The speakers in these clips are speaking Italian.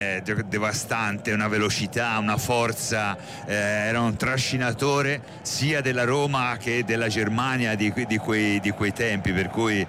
devastante, una velocità, una forza, era un trascinatore sia della Roma che della Germania di quei tempi, per cui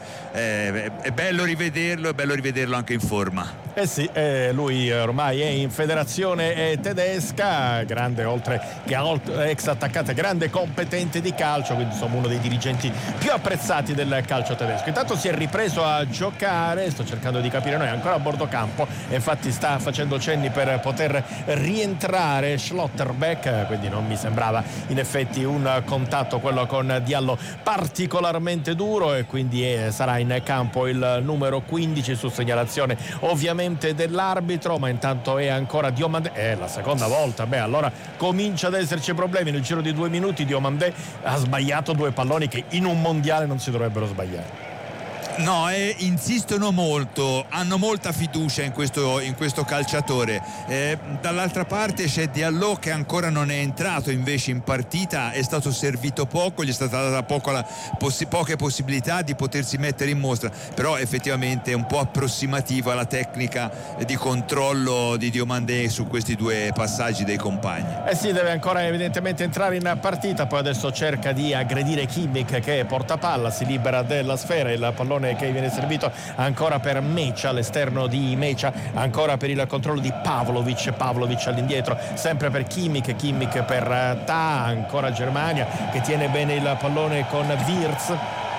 è bello rivederlo anche in forma. Sì, lui ormai è in federazione tedesca, grande oltre che ex attaccante, grande competente di calcio, quindi insomma uno dei dirigenti più apprezzati del calcio tedesco. Intanto si è ripreso a giocare, sto cercando di capire, noi è ancora a bordo campo e infatti sta facendo cenni per poter rientrare Schlotterbeck, quindi non mi sembrava in effetti un contatto quello con Diallo particolarmente duro, e quindi sarà in campo il numero 15 su segnalazione ovviamente dell'arbitro, ma intanto è ancora Diomandé, la seconda volta, allora comincia ad esserci problemi. Nel giro di 2 minuti Diomandé ha sbagliato 2 palloni che in un mondiale non si dovrebbero sbagliare. No, insistono molto, hanno molta fiducia in questo calciatore. Dall'altra parte c'è Diallo che ancora non è entrato invece in partita, è stato servito poco, gli è stata data poche possibilità di potersi mettere in mostra, però effettivamente è un po' approssimativa la tecnica di controllo di Diomandé su questi 2 passaggi dei compagni. Sì, deve ancora evidentemente entrare in partita, poi adesso cerca di aggredire Kimmich che porta palla, si libera della sfera, il pallone che viene servito ancora per Mecha, all'esterno di Mecha, ancora per il controllo di Pavlovic all'indietro, sempre per Kimmich per Ta, ancora Germania che tiene bene il pallone con Wirtz.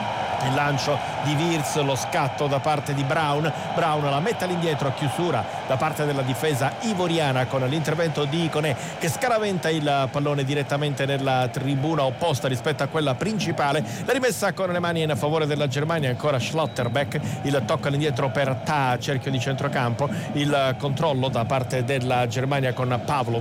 Il lancio di Wirtz, lo scatto da parte di Braun la mette all'indietro a chiusura da parte della difesa ivoriana con l'intervento di Koné che scaraventa il pallone direttamente nella tribuna opposta rispetto a quella principale. La rimessa con le mani in favore della Germania, ancora Schlotterbeck, il tocco all'indietro per Ta, cerchio di centrocampo, il controllo da parte della Germania con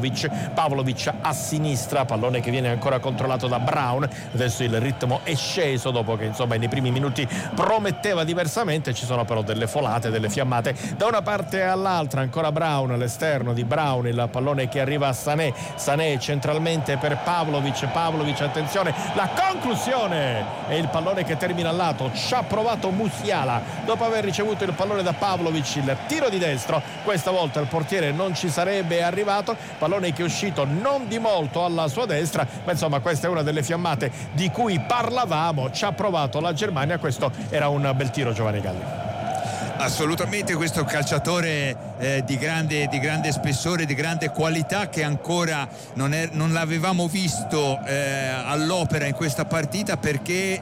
Pavlovic a sinistra, pallone che viene ancora controllato da Braun. Adesso il ritmo è sceso dopo che insomma nei primi minuti prometteva diversamente, ci sono però delle folate, delle fiammate da una parte all'altra. Ancora Braun, all'esterno di Braun il pallone che arriva a Sané centralmente per Pavlovic, attenzione, la conclusione e il pallone che termina al lato. Ci ha provato Musiala dopo aver ricevuto il pallone da Pavlovic, il tiro di destro, questa volta il portiere non ci sarebbe arrivato, pallone che è uscito non di molto alla sua destra, ma insomma questa è una delle fiammate di cui parlavamo. Ci ha provato la Germania, questo era un bel tiro, Giovanni Galli. Assolutamente, questo calciatore di grande spessore, di grande qualità, che ancora non l'avevamo visto all'opera in questa partita, perché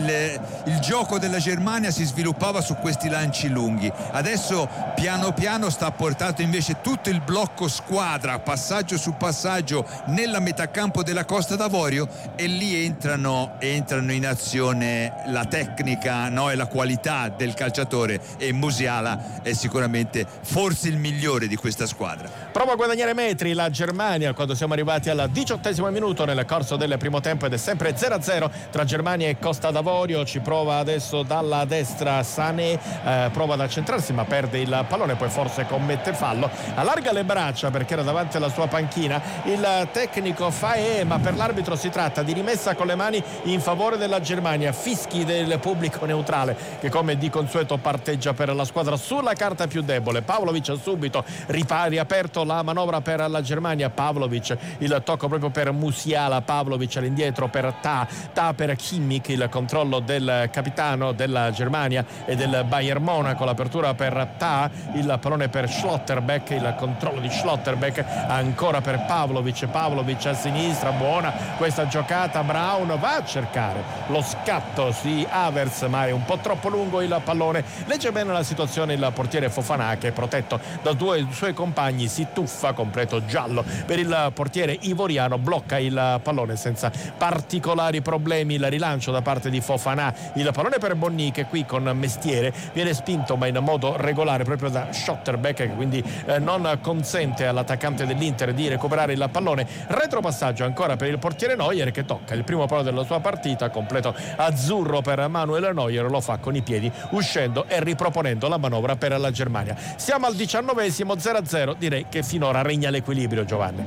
il gioco della Germania si sviluppava su questi lanci lunghi. Adesso piano piano sta portando invece tutto il blocco squadra, passaggio su passaggio, nella metà campo della Costa d'Avorio, e lì entrano in azione la tecnica, e la qualità del calciatore, e Musiala è sicuramente forse il migliore di questa squadra. Prova a guadagnare metri la Germania quando siamo arrivati al 18° minuto nel corso del primo tempo, ed è sempre 0-0 tra Germania e Costa d'Avorio. Ci prova adesso dalla destra Sané, prova ad accentrarsi ma perde il pallone, poi forse commette fallo, allarga le braccia perché era davanti alla sua panchina il tecnico Faé, ma per l'arbitro si tratta di rimessa con le mani in favore della Germania, fischi del pubblico neutrale che come di consueto parteggia per la squadra sulla carta più debole. Pavlovic ha subito riaperto la manovra per la Germania, Pavlovic, il tocco proprio per Musiala, Pavlovic all'indietro per Ta per Kimmich, il controllo del capitano della Germania e del Bayern Monaco, l'apertura per Ta, il pallone per Schlotterbeck, il controllo di Schlotterbeck ancora per Pavlovic a sinistra, buona questa giocata, Braun va a cercare lo scatto di Havertz ma è un po' troppo lungo il pallone, legge bene la situazione il portiere Fofana che è protetto da 2 suoi compagni, si tuffa, completo giallo per il portiere ivoriano, blocca il pallone senza particolari problemi, il rilancio da parte di Fofana, il pallone per Bonny che qui con mestiere viene spinto ma in modo regolare proprio da Schlotterbeck che quindi non consente all'attaccante dell'Inter di recuperare il pallone, retropassaggio ancora per il portiere Neuer che tocca il primo palo della sua partita, completo azzurro per Manuel Neuer, lo fa con i piedi uscendo e riproponendo la manovra per la Germania. Siamo al 19°, 0-0, direi che finora regna l'equilibrio, Giovanni.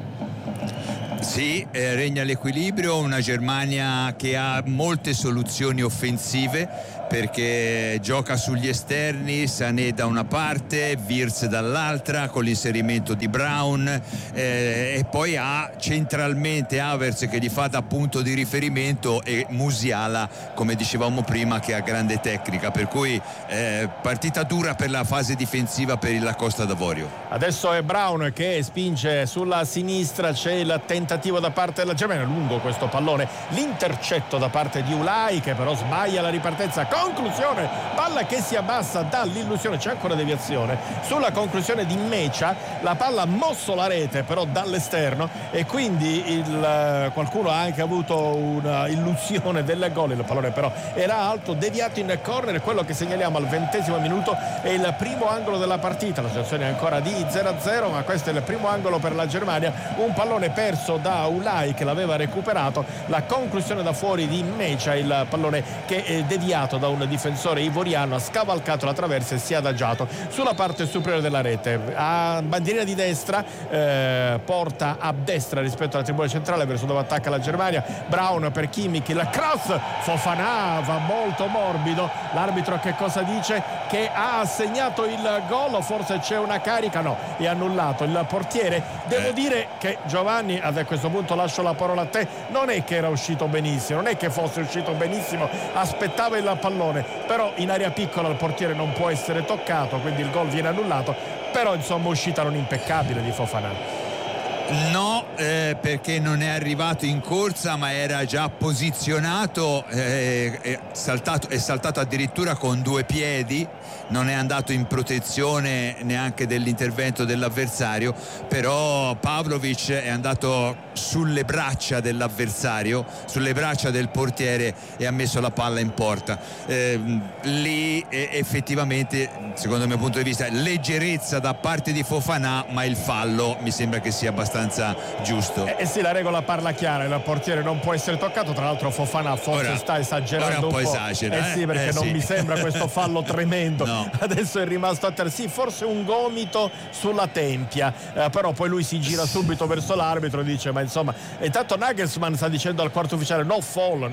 Sì, regna l'equilibrio, una Germania che ha molte soluzioni offensive perché gioca sugli esterni, Sané da una parte, Wirtz dall'altra, con l'inserimento di Brown, e poi ha centralmente Havertz che gli fa da punto di riferimento, e Musiala, come dicevamo prima, che ha grande tecnica, per cui partita dura per la fase difensiva per la Costa d'Avorio. Adesso è Brown che spinge sulla sinistra, c'è il tentativo da parte della Germania, lungo questo pallone, l'intercetto da parte di Ulai che però sbaglia la ripartenza, conclusione, palla che si abbassa dall'illusione, c'è ancora deviazione sulla conclusione di Mecia, la palla ha mosso la rete però dall'esterno e quindi qualcuno ha anche avuto una illusione del gol, il pallone però era alto, deviato in corner, quello che segnaliamo al 20° minuto è il primo angolo della partita, la situazione è ancora di 0-0, ma questo è il primo angolo per la Germania, un pallone perso da Ulai che l'aveva recuperato, la conclusione da fuori di Mecia, il pallone che è deviato da un difensore ivoriano, ha scavalcato la traversa e si è adagiato sulla parte superiore della rete, a bandierina di destra, porta a destra rispetto alla tribuna centrale verso dove attacca la Germania, Brown per Kimmich, il cross, Fofana va molto morbido, l'arbitro che cosa dice? Che ha segnato il gol, forse c'è una carica, no, è annullato il portiere. Devo dire che Giovanni, a questo punto lascio la parola a te, non è che era uscito benissimo, non è che fosse uscito benissimo, aspettava il pallone, però in area piccola il portiere non può essere toccato, quindi il gol viene annullato, però insomma uscita non impeccabile di Fofana. No, perché non è arrivato in corsa ma era già posizionato, è saltato addirittura con due piedi, non è andato in protezione neanche dell'intervento dell'avversario, però Pavlovic è andato sulle braccia dell'avversario, sulle braccia del portiere e ha messo la palla in porta. Lì effettivamente, secondo il mio punto di vista, leggerezza da parte di Fofana, ma il fallo mi sembra che sia abbastanza giusto. Sì, la regola parla chiara, il portiere non può essere toccato, tra l'altro Fofana forse ora, sta esagerando ora un po'. Esagera, sì, perché non sì. mi sembra questo fallo tremendo. No. Adesso è rimasto a terra, sì, forse un gomito sulla tempia, però poi lui si gira subito verso l'arbitro e dice, ma insomma, e tanto Nagelsmann sta dicendo al quarto ufficiale no fall.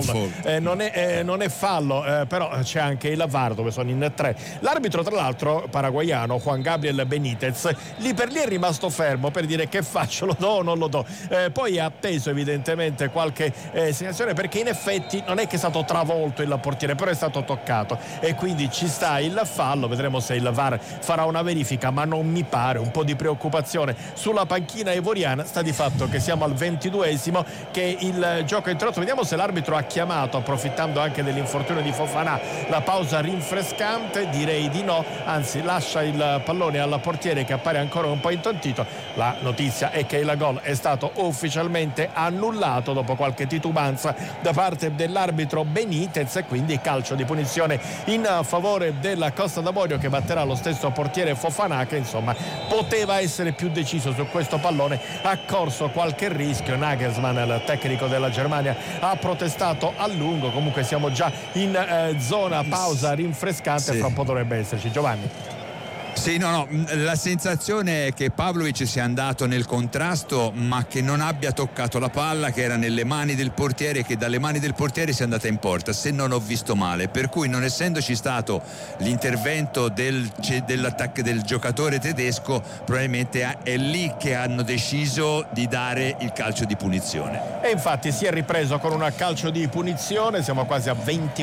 Non è fallo, però c'è anche il VAR dove sono in 3. L'arbitro tra l'altro paraguaiano Juan Gabriel Benitez lì per lì è rimasto fermo per dire che faccio, lo do o non lo do, poi ha atteso evidentemente qualche segnalazione, perché in effetti non è che è stato travolto il portiere, però è stato toccato e quindi ci sta il fallo, vedremo se il VAR farà una verifica, ma non mi pare. Un po' di preoccupazione sulla panchina ivoriana, sta di fatto che siamo al 22esimo che il gioco è introdotto, vediamo se l'arbitro ha chiamato, approfittando anche dell'infortunio di Fofana, la pausa rinfrescante, direi di no, anzi lascia il pallone al portiere che appare ancora un po' intontito. La notizia è che il gol è stato ufficialmente annullato dopo qualche titubanza da parte dell'arbitro Benitez e quindi calcio di punizione in favore della Costa d'Avorio, che batterà lo stesso portiere Fofana, che insomma poteva essere più deciso su questo pallone, ha corso qualche rischio. Nagelsmann, il tecnico della Germania, ha protestato a lungo. Comunque siamo già in zona pausa rinfrescante, fra un po' dovrebbe esserci. Giovanni. Sì, no, la sensazione è che Pavlovic sia andato nel contrasto ma che non abbia toccato la palla, che era nelle mani del portiere, che dalle mani del portiere sia andata in porta, se non ho visto male, per cui non essendoci stato l'intervento dell'attacco del giocatore tedesco, probabilmente è lì che hanno deciso di dare il calcio di punizione. E infatti si è ripreso con un calcio di punizione, siamo quasi a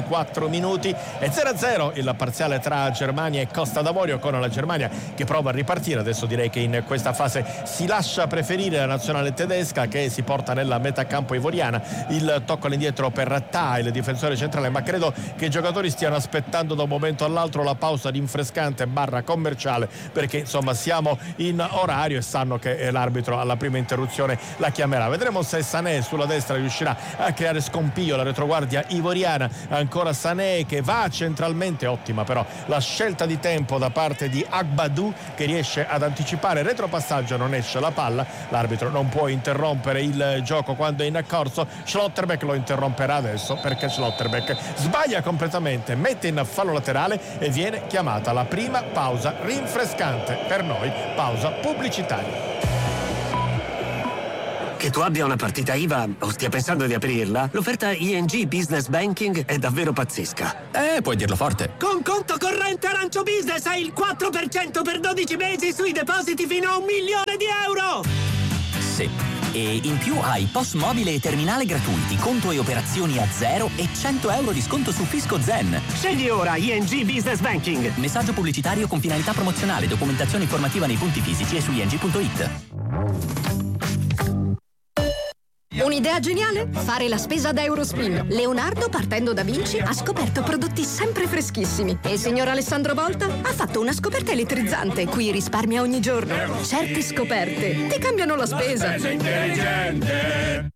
24 minuti e 0-0 il parziale tra Germania e Costa d'Avorio, con la Germania che prova a ripartire. Adesso direi che in questa fase si lascia preferire la nazionale tedesca, che si porta nella metacampo ivoriana. Il tocco all'indietro per Ta, il difensore centrale, ma credo che i giocatori stiano aspettando da un momento all'altro la pausa rinfrescante / commerciale, perché insomma siamo in orario e sanno che l'arbitro alla prima interruzione la chiamerà. Vedremo se Sané sulla destra riuscirà a creare scompiglio la retroguardia ivoriana. Ancora Sané che va centralmente, ottima però la scelta di tempo da parte di Agbadou, che riesce ad anticipare retropassaggio, non esce la palla, l'arbitro non può interrompere il gioco quando è in corso. Schlotterbeck lo interromperà adesso, perché Schlotterbeck sbaglia completamente, mette in fallo laterale e viene chiamata la prima pausa rinfrescante, per noi pausa pubblicitaria. Che tu abbia una partita IVA o stia pensando di aprirla, l'offerta ING Business Banking è davvero pazzesca. Puoi dirlo forte. Con conto corrente Arancio Business hai il 4% per 12 mesi sui depositi fino a €1 milione. Sì. E in più hai POS mobile e terminale gratuiti, conto e operazioni a zero e €100 di sconto su Fisco Zen. Scegli ora ING Business Banking. Messaggio pubblicitario con finalità promozionale, documentazione informativa nei punti fisici e su ing.it. Un'idea geniale? Fare la spesa ad Eurospin. Leonardo, partendo da Vinci, ha scoperto prodotti sempre freschissimi. E il signor Alessandro Volta ha fatto una scoperta elettrizzante, cui risparmia ogni giorno. Certe scoperte ti cambiano la spesa. Spesa intelligente.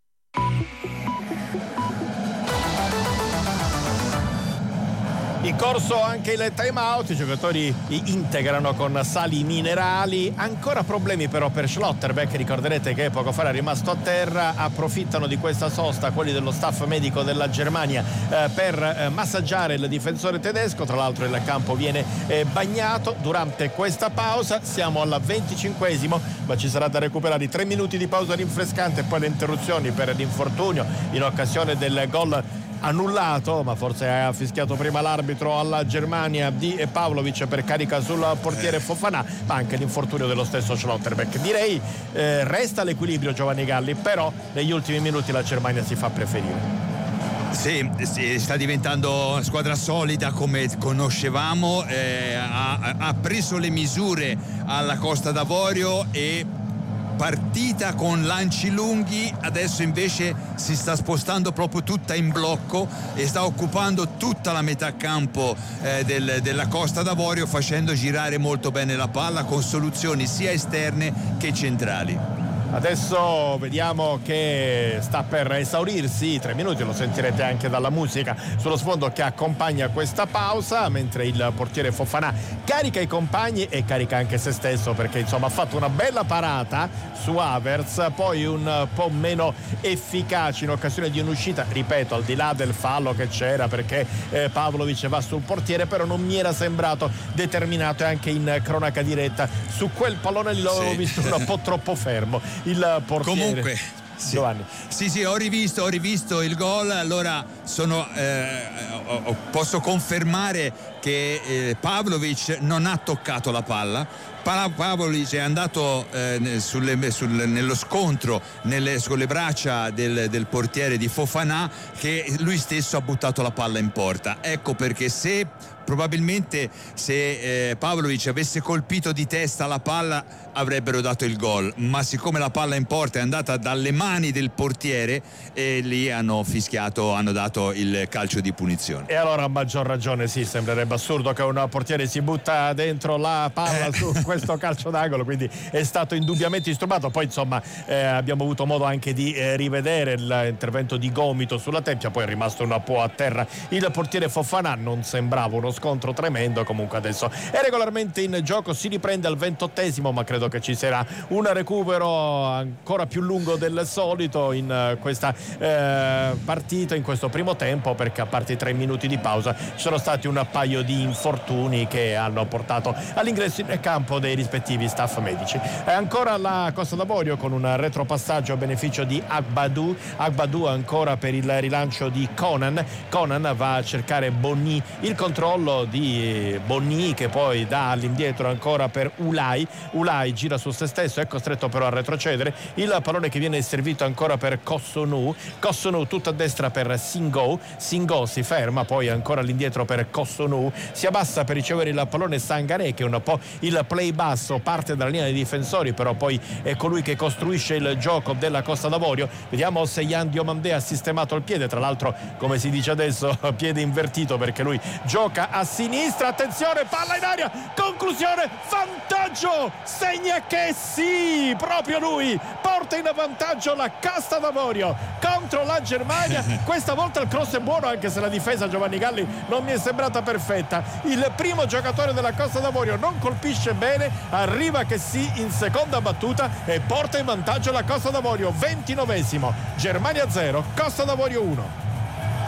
In corso anche il time out, i giocatori integrano con sali minerali. Ancora problemi però per Schlotterbeck, ricorderete che poco fa era rimasto a terra. Approfittano di questa sosta quelli dello staff medico della Germania per massaggiare il difensore tedesco. Tra l'altro il campo viene bagnato. Durante questa pausa siamo al 25esimo, ma ci sarà da recuperare i 3 minuti di pausa rinfrescante e poi le interruzioni per l'infortunio in occasione del gol annullato, ma forse ha fischiato prima l'arbitro alla Germania, di Pavlovic per carica sul portiere Fofana, ma anche l'infortunio dello stesso Schlotterbeck. Direi resta l'equilibrio Giovanni Galli, però negli ultimi minuti la Germania si fa preferire. Sì, sta diventando una squadra solida come conoscevamo, ha preso le misure alla Costa d'Avorio e partita con lanci lunghi, adesso invece si sta spostando proprio tutta in blocco e sta occupando tutta la metà campo della Costa d'Avorio, facendo girare molto bene la palla con soluzioni sia esterne che centrali. Adesso vediamo che sta per esaurirsi i 3 minuti, lo sentirete anche dalla musica sullo sfondo che accompagna questa pausa, mentre il portiere Fofana carica i compagni e carica anche se stesso, perché insomma ha fatto una bella parata su Havertz, poi un po' meno efficace in occasione di un'uscita, ripeto, al di là del fallo che c'era perché Pavlovic va sul portiere, però non mi era sembrato determinato, e anche in cronaca diretta su quel pallone l'ho visto un po' troppo fermo il portiere. Comunque Giovanni. Sì, ho rivisto il gol. Allora posso confermare che Pavlovic non ha toccato la palla. Pavlovic è andato nello scontro con le braccia del portiere di Fofana, che lui stesso ha buttato la palla in porta. Ecco perché probabilmente se Pavlovic avesse colpito di testa la palla avrebbero dato il gol, ma siccome la palla in porta è andata dalle mani del portiere, lì hanno fischiato, hanno dato il calcio di punizione. E allora a maggior ragione sembrerebbe assurdo che un portiere si butta dentro la palla su questo calcio d'angolo, quindi è stato indubbiamente disturbato. Poi insomma abbiamo avuto modo anche di rivedere l'intervento di gomito sulla tempia, poi è rimasto un po' a terra il portiere Fofana. Non sembrava uno scontro tremendo, comunque adesso è regolarmente in gioco, si riprende al 28esimo, ma credo che ci sarà un recupero ancora più lungo del solito in questa partita, in questo primo tempo, perché a parte i 3 minuti di pausa ci sono stati un paio di infortuni che hanno portato all'ingresso nel campo dei rispettivi staff medici. È ancora la Costa d'Avorio con un retropassaggio a beneficio di Agbadou ancora per il rilancio di Conan va a cercare Bonny, il controllo di Bonny che poi dà all'indietro ancora per Ulai gira su se stesso, è costretto però a retrocedere. Il pallone che viene servito ancora per Kossounou tutta a destra per Singo si ferma, poi ancora all'indietro per Kossounou, si abbassa per ricevere il pallone Sangaré, che è un po' il play basso, parte dalla linea dei difensori, però poi è colui che costruisce il gioco della Costa d'Avorio. Vediamo se Yan Diomandé ha sistemato il piede, tra l'altro come si dice adesso piede invertito, perché lui gioca a sinistra. Attenzione, palla in aria, conclusione, vantaggio, segna che sì, proprio lui porta in vantaggio la Costa d'Avorio contro la Germania. Questa volta il cross è buono, anche se la difesa, Giovanni Galli, non mi è sembrata perfetta. Il primo giocatore della Costa d'Avorio non colpisce bene, arriva che sì in seconda battuta e porta in vantaggio la Costa d'Avorio. 29esimo, Germania 0, Costa d'Avorio 1.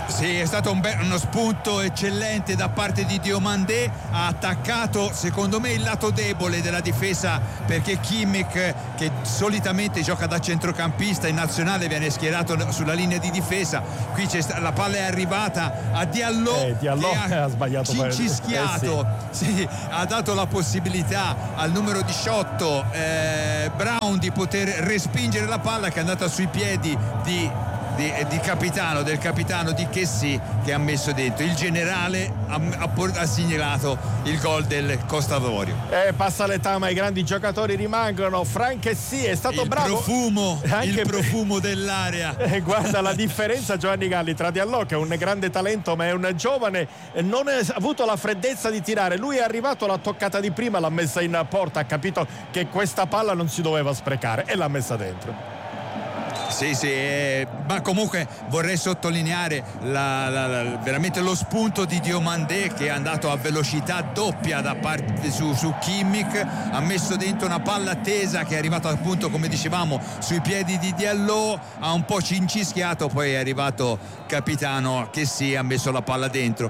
Sì, è stato uno spunto eccellente da parte di Diomandé, ha attaccato secondo me il lato debole della difesa, perché Kimmich, che solitamente gioca da centrocampista in nazionale, viene schierato sulla linea di difesa. Qui la palla è arrivata a Diallo, Diallo che ha sbagliato, cincischiato, sì, ha dato la possibilità al numero 18 Brown di poter respingere la palla, che è andata sui piedi del capitano di Kessie, che ha messo dentro. Il generale ha segnalato il gol del Costa d'Avorio. Passa l'età, ma i grandi giocatori rimangono. Frank Kessie è stato bravo. Il profumo dell'area. Guarda la differenza, Giovanni Galli, tra Diallo, che è un grande talento ma è un giovane, non ha avuto la freddezza di tirare. Lui è arrivato, l'ha toccata di prima, l'ha messa in porta, ha capito che questa palla non si doveva sprecare e l'ha messa dentro. Sì, ma comunque vorrei sottolineare veramente lo spunto di Diomandé, che è andato a velocità doppia da parte su Kimmich, ha messo dentro una palla tesa che è arrivata appunto, come dicevamo, sui piedi di Diallo, ha un po' cincischiato, poi è arrivato capitano che ha messo la palla dentro.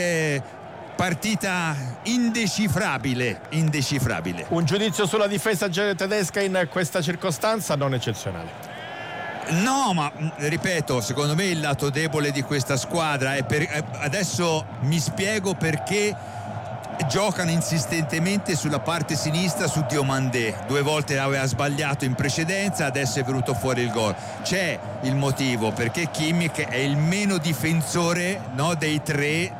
Partita indecifrabile. Un giudizio sulla difesa tedesca in questa circostanza non eccezionale. No, ma ripeto, secondo me il lato debole di questa squadra è adesso mi spiego perché giocano insistentemente sulla parte sinistra su Diomandé. 2 volte aveva sbagliato in precedenza, adesso è venuto fuori il gol. C'è il motivo, perché Kimmich è il meno difensore, no, dei 3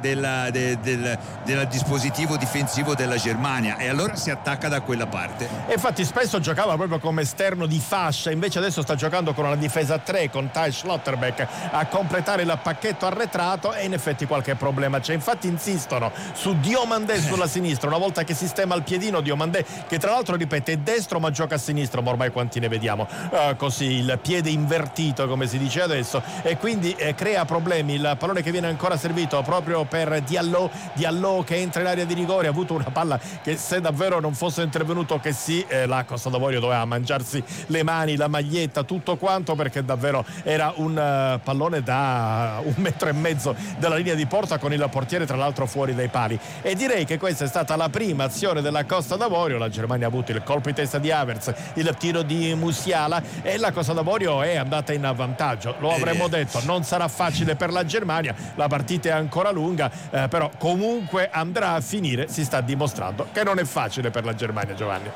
del dispositivo difensivo della Germania, e allora si attacca da quella parte. E infatti spesso giocava proprio come esterno di fascia, invece adesso sta giocando con una difesa a 3 con Ty Schlotterbeck a completare il pacchetto arretrato, e in effetti qualche problema c'è. Infatti insistono su Diomandé sulla sinistra, una volta che sistema il piedino Diomandé, che tra l'altro, ripete, è destro ma gioca a sinistra, ma ormai quanti ne vediamo così, il piede invertito come si dice adesso, e quindi crea problemi. Il pallone che viene ancora servito proprio per Diallo che entra in area di rigore, ha avuto una palla che, se davvero non fosse intervenuto che la Costa d'Avorio doveva mangiarsi le mani, la maglietta, tutto quanto, perché davvero era un pallone da 1,5 metri dalla linea di porta, con il portiere tra l'altro fuori dai pali. E direi che questa è stata la prima azione della Costa d'Avorio. La Germania ha avuto il colpo di testa di Havertz, il tiro di Musiala, e la Costa d'Avorio è andata in vantaggio. Lo avremmo detto, non sarà facile per la Germania, la partita è ancora lunga, però comunque andrà a finire. Si sta dimostrando che non è facile per la Germania, Giovanni.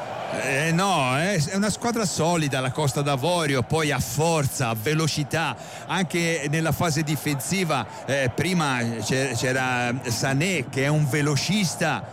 No, è una squadra solida la Costa d'Avorio, poi ha forza, ha velocità anche nella fase difensiva. Prima c'era Sané, che è un velocista,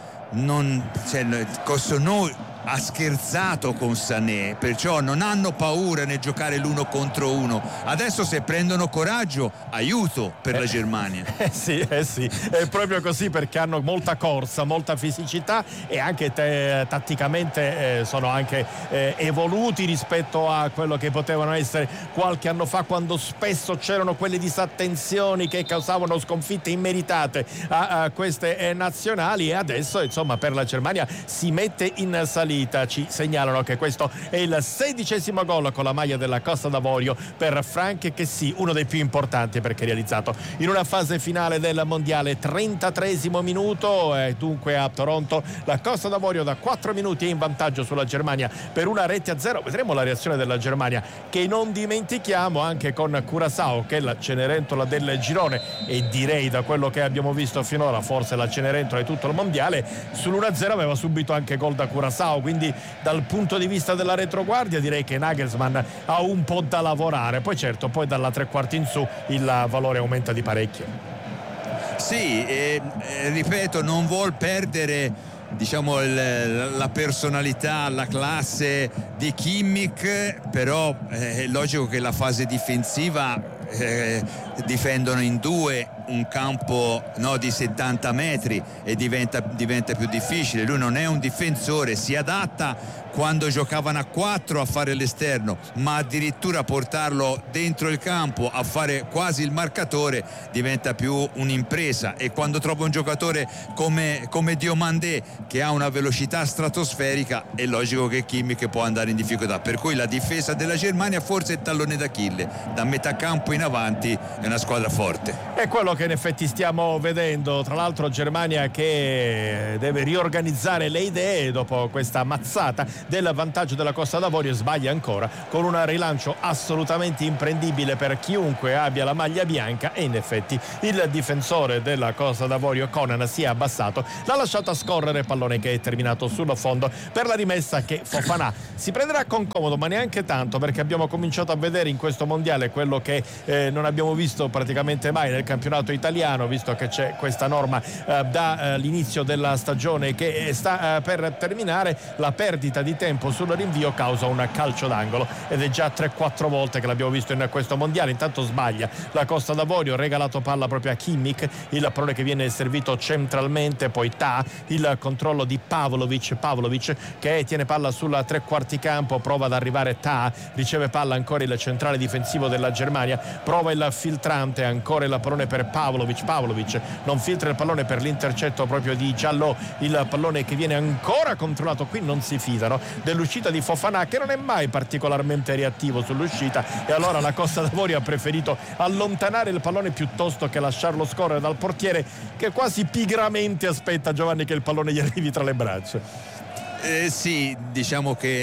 Cossonò ha scherzato con Sané, perciò non hanno paura nel giocare l'1 contro 1. Adesso, se prendono coraggio, aiuto per la Germania. Sì, è proprio così, perché hanno molta corsa, molta fisicità, e anche tatticamente sono anche evoluti rispetto a quello che potevano essere qualche anno fa, quando spesso c'erano quelle disattenzioni che causavano sconfitte immeritate a queste nazionali. E adesso, insomma, per la Germania si mette in salita. Ci segnalano che questo è il 16° gol con la maglia della Costa d'Avorio per Frank Kessie, uno dei più importanti, perché realizzato in una fase finale del mondiale. 33° minuto, dunque a Toronto la Costa d'Avorio da 4 minuti è in vantaggio sulla Germania per 1-0. Vedremo la reazione della Germania, che non dimentichiamo anche con Curaçao, che è la Cenerentola del girone, e direi, da quello che abbiamo visto finora, forse la Cenerentola di tutto il mondiale. Sull'1-0 aveva subito anche gol da Curaçao, quindi dal punto di vista della retroguardia direi che Nagelsmann ha un po' da lavorare. Poi certo, poi dalla 3/4 in su il valore aumenta di parecchio. Sì, ripeto, non vuol perdere, diciamo, la personalità, la classe di Kimmich, però è logico che la fase difensiva difendono in 2, un campo di 70 metri e diventa più difficile. Lui non è un difensore, si adatta quando giocavano a 4 a fare l'esterno, ma addirittura portarlo dentro il campo a fare quasi il marcatore diventa più un'impresa, e quando trova un giocatore come Diomandé che ha una velocità stratosferica è logico che Kimmich può andare in difficoltà, per cui la difesa della Germania forse è il tallone d'Achille. Da metà campo in avanti è una squadra forte. È quello che in effetti stiamo vedendo. Tra l'altro Germania che deve riorganizzare le idee dopo questa mazzata del vantaggio della Costa d'Avorio, sbaglia ancora con un rilancio assolutamente imprendibile per chiunque abbia la maglia bianca, e in effetti il difensore della Costa d'Avorio, Conan, si è abbassato, l'ha lasciata scorrere, pallone che è terminato sullo fondo per la rimessa che Fofana si prenderà con comodo, ma neanche tanto, perché abbiamo cominciato a vedere in questo mondiale quello che non abbiamo visto praticamente mai nel campionato italiano, visto che c'è questa norma dall'inizio della stagione che sta per terminare. La perdita di tempo sul rinvio causa un calcio d'angolo, ed è già 3-4 volte che l'abbiamo visto in questo mondiale. Intanto sbaglia la Costa d'Avorio, regalato palla proprio a Kimmich, il pallone che viene servito centralmente, poi il controllo di Pavlovic che tiene palla sulla tre quarti campo, prova ad arrivare riceve palla ancora il centrale difensivo della Germania, prova il filtrante, ancora il pallone per Pavlovic non filtra il pallone per l'intercetto proprio di Giallò, il pallone che viene ancora controllato. Qui non si fidano dell'uscita di Fofana, che non è mai particolarmente reattivo sull'uscita, e allora la Costa d'Avorio ha preferito allontanare il pallone piuttosto che lasciarlo scorrere dal portiere, che quasi pigramente aspetta, Giovanni, che il pallone gli arrivi tra le braccia. Sì, diciamo che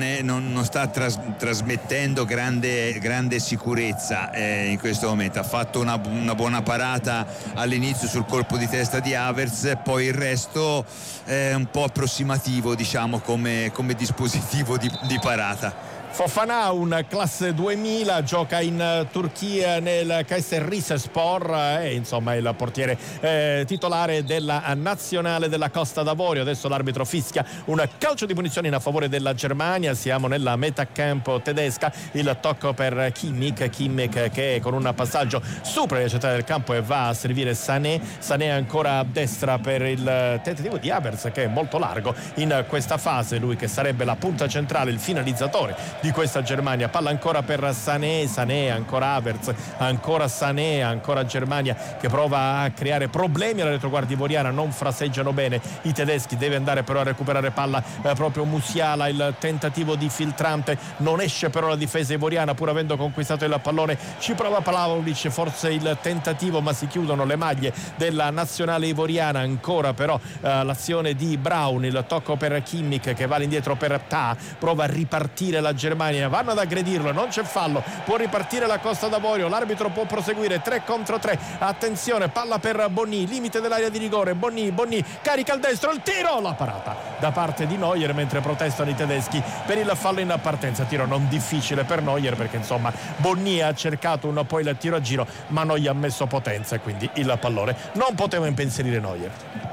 non sta trasmettendo grande sicurezza in questo momento. Ha fatto una buona parata all'inizio sul colpo di testa di Havertz, poi il resto è un po' approssimativo, diciamo, come dispositivo di parata. Fofana, un classe 2000, gioca in Turchia nel Kayserispor, insomma il portiere titolare della nazionale della Costa d'Avorio. Adesso l'arbitro fischia un calcio di punizione in favore della Germania. Siamo nella metà campo tedesca, il tocco per Kimmich che con un passaggio supera le centrali del campo e va a servire Sané ancora a destra per il tentativo di Havertz, che è molto largo in questa fase, lui che sarebbe la punta centrale, il finalizzatore di questa Germania. Palla ancora per Sané, ancora Havertz, ancora Sané, ancora Germania che prova a creare problemi alla retroguardia ivoriana. Non fraseggiano bene i tedeschi, deve andare però a recuperare palla proprio Musiala, il tentativo di filtrante, non esce però la difesa ivoriana pur avendo conquistato il pallone. Ci prova Pavlovic, forse il tentativo, ma si chiudono le maglie della nazionale ivoriana. Ancora però l'azione di Braun, il tocco per Kimmich che va all'indietro per prova a ripartire la Germania, vanno ad aggredirlo, non c'è fallo, può ripartire la Costa d'Avorio, l'arbitro può proseguire 3 contro 3. Attenzione, palla per Bonny, limite dell'area di rigore. Bonny carica il destro, il tiro, la parata da parte di Neuer, mentre protestano i tedeschi per il fallo in partenza. Tiro non difficile per Neuer, perché insomma Bonny ha cercato poi il tiro a giro, ma non gli ha messo potenza e quindi il pallone non poteva impensierire Neuer.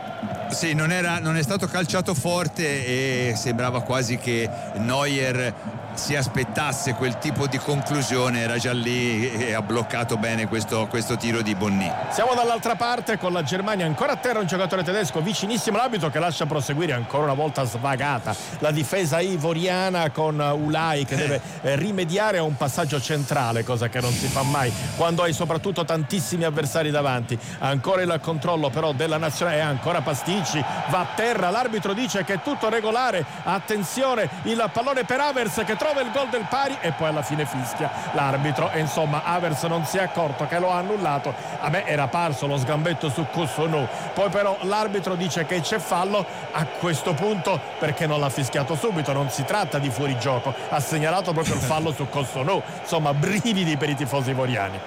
Sì, non è stato calciato forte e sembrava quasi che Neuer si aspettasse quel tipo di conclusione, era già lì e ha bloccato bene questo tiro di Bonny. Siamo dall'altra parte con la Germania ancora a terra, un giocatore tedesco vicinissimo all'arbitro che lascia proseguire, ancora una volta svagata la difesa ivoriana con Ulai che deve rimediare a un passaggio centrale, cosa che non si fa mai quando hai soprattutto tantissimi avversari davanti. Ancora il controllo però della nazionale, ancora Pasticci, va a terra, l'arbitro dice che è tutto regolare, attenzione, il pallone per Havertz che trova il gol del pari e poi alla fine fischia l'arbitro, e insomma Havertz non si è accorto che lo ha annullato. A me era parso lo sgambetto su Cossonù, poi però l'arbitro dice che c'è fallo. A questo punto perché non l'ha fischiato subito? Non si tratta di fuorigioco, ha segnalato proprio il fallo su Cossonù. Insomma, brividi per i tifosi ivoriani.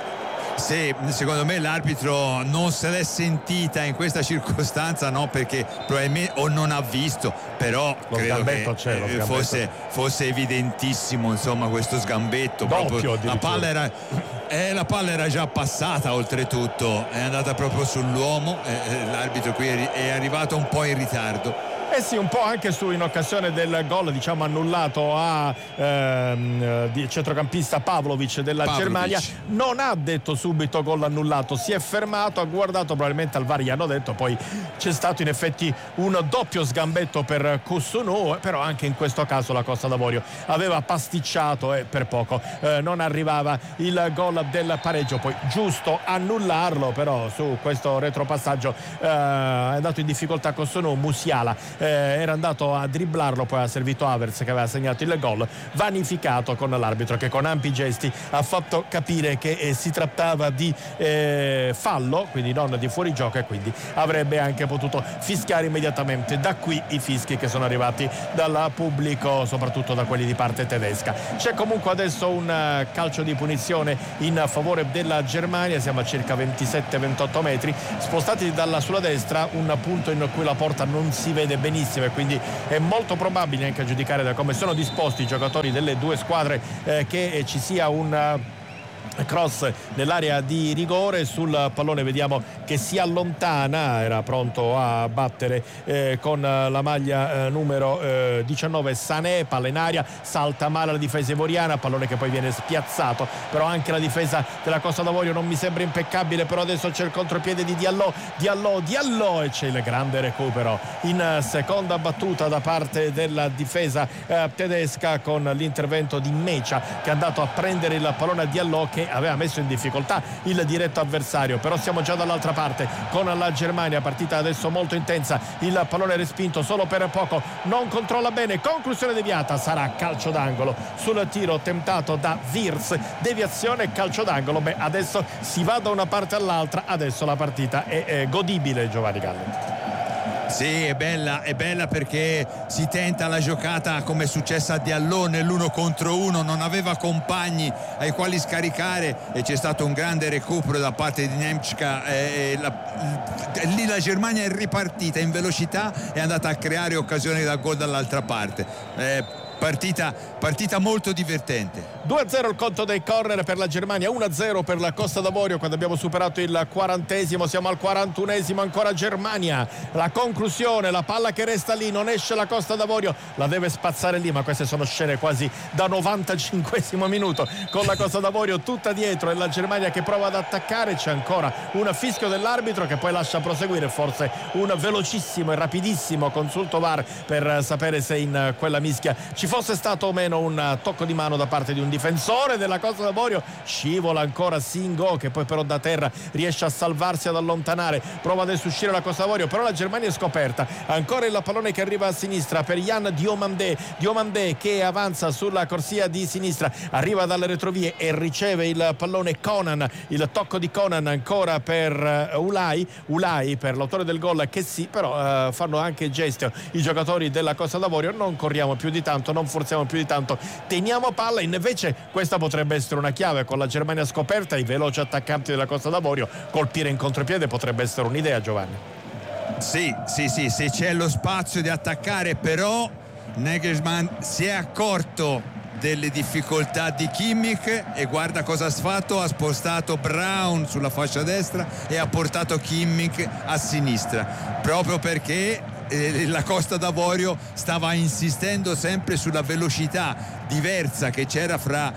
Sì, secondo me l'arbitro non se l'è sentita in questa circostanza, no, perché probabilmente o non ha visto, però lo credo che c'è, fosse evidentissimo, insomma, questo sgambetto. Doppio, la palla era già passata, oltretutto è andata proprio sull'uomo, l'arbitro qui è arrivato un po' in ritardo. Sì, un po' anche in occasione del gol annullato a centrocampista Pavlovic della Germania. Non ha detto subito gol annullato, si è fermato, ha guardato probabilmente al VAR, gli hanno detto, poi c'è stato in effetti un doppio sgambetto per Kusunu, però anche in questo caso la Costa d'Avorio aveva pasticciato e per poco non arrivava il gol del pareggio. Poi giusto annullarlo, però su questo retropassaggio è andato in difficoltà Kusunu. Musiala era andato a dribblarlo, poi ha servito Havertz che aveva segnato il gol, vanificato con l'arbitro che con ampi gesti ha fatto capire che si trattava di fallo, quindi non di fuorigioco, e quindi avrebbe anche potuto fischiare immediatamente. Da qui i fischi che sono arrivati dal pubblico, soprattutto da quelli di parte tedesca. C'è comunque adesso un calcio di punizione in favore della Germania, siamo a circa 27-28 metri, spostati sulla destra, un punto in cui la porta non si vede benissimo, e quindi è molto probabile, anche a giudicare da come sono disposti i giocatori delle due squadre, che ci sia un cross nell'area di rigore. Sul pallone vediamo che si allontana, era pronto a battere con la maglia numero 19 Sané, palla in aria, salta male la difesa ivoriana, pallone che poi viene spiazzato, però anche la difesa della Costa d'Avorio non mi sembra impeccabile. Però adesso c'è il contropiede di Diallo e c'è il grande recupero in seconda battuta da parte della difesa tedesca, con l'intervento di Mecia che è andato a prendere il pallone a Diallo, che aveva messo in difficoltà il diretto avversario. Però siamo già dall'altra parte con la Germania, partita adesso molto intensa, il pallone respinto solo per poco, non controlla bene, conclusione deviata, sarà calcio d'angolo sul tiro tentato da Wirtz, deviazione e calcio d'angolo. Adesso si va da una parte all'altra, adesso la partita è godibile, Giovanni Galli. Sì, è bella perché si tenta la giocata come è successa a Diallo nell'1 contro 1, non aveva compagni ai quali scaricare e c'è stato un grande recupero da parte di Nemčka, lì la Germania è ripartita in velocità, è andata a creare occasioni da gol dall'altra parte. Partita molto divertente. 2-0 il conto dei corner per la Germania, 1-0 per la Costa d'Avorio quando abbiamo superato il 40esimo, siamo al 41esimo, ancora Germania, la conclusione, la palla che resta lì, non esce la Costa d'Avorio, la deve spazzare lì, ma queste sono scene quasi da 95esimo minuto, con la Costa d'Avorio tutta dietro e la Germania che prova ad attaccare. C'è ancora un fischio dell'arbitro che poi lascia proseguire, forse un velocissimo e rapidissimo consulto VAR per sapere se in quella mischia ci fosse stato o meno un tocco di mano da parte di un difensore della Costa d'Avorio. Scivola ancora Singo, che poi però da terra riesce a salvarsi, ad allontanare, prova adesso a uscire la Costa d'Avorio, però la Germania è scoperta. Ancora il pallone che arriva a sinistra per Yan Diomandé che avanza sulla corsia di sinistra, arriva dalle retrovie e riceve il pallone Conan, il tocco di Conan ancora per Ulai per l'autore del gol, che sì, però fanno anche gesto i giocatori della Costa d'Avorio, non corriamo più di tanto, non forziamo più di tanto, teniamo palla. Invece questa potrebbe essere una chiave, con la Germania scoperta, i veloci attaccanti della Costa d'Avorio, colpire in contropiede potrebbe essere un'idea, Giovanni. Sì, se c'è lo spazio di attaccare, però Nagelsmann si è accorto delle difficoltà di Kimmich e guarda cosa ha fatto, ha spostato Braun sulla fascia destra e ha portato Kimmich a sinistra, proprio perché la Costa d'Avorio stava insistendo sempre sulla velocità diversa che c'era fra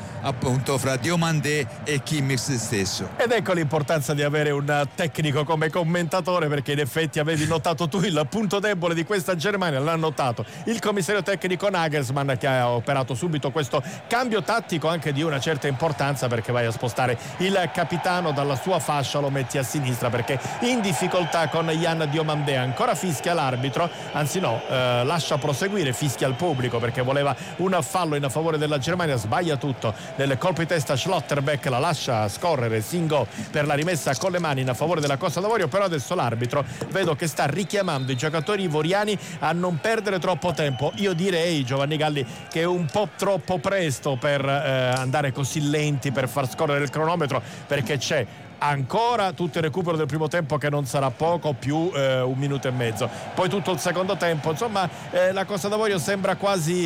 Diomandé e Kimmich stesso. Ed ecco l'importanza di avere un tecnico come commentatore, perché in effetti avevi notato tu il punto debole di questa Germania, l'ha notato il commissario tecnico Nagelsmann, che ha operato subito questo cambio tattico anche di una certa importanza, perché vai a spostare il capitano dalla sua fascia, lo metti a sinistra perché in difficoltà con Yan Diomandé. Ancora fischia l'arbitro, anzi no, lascia proseguire, fischia al pubblico perché voleva un fallo in favore della Germania, sbaglia tutto nel colpo di testa Schlotterbeck, la lascia scorrere Singo per la rimessa con le mani in favore della Costa d'Avorio. Però adesso l'arbitro vedo che sta richiamando i giocatori ivoriani a non perdere troppo tempo. Io direi, Giovanni Galli, che è un po' troppo presto per andare così lenti, per far scorrere il cronometro, perché c'è ancora tutto il recupero del primo tempo, che non sarà poco, più 1 minuto e mezzo, poi tutto il secondo tempo. Insomma, la Costa d'Avorio sembra quasi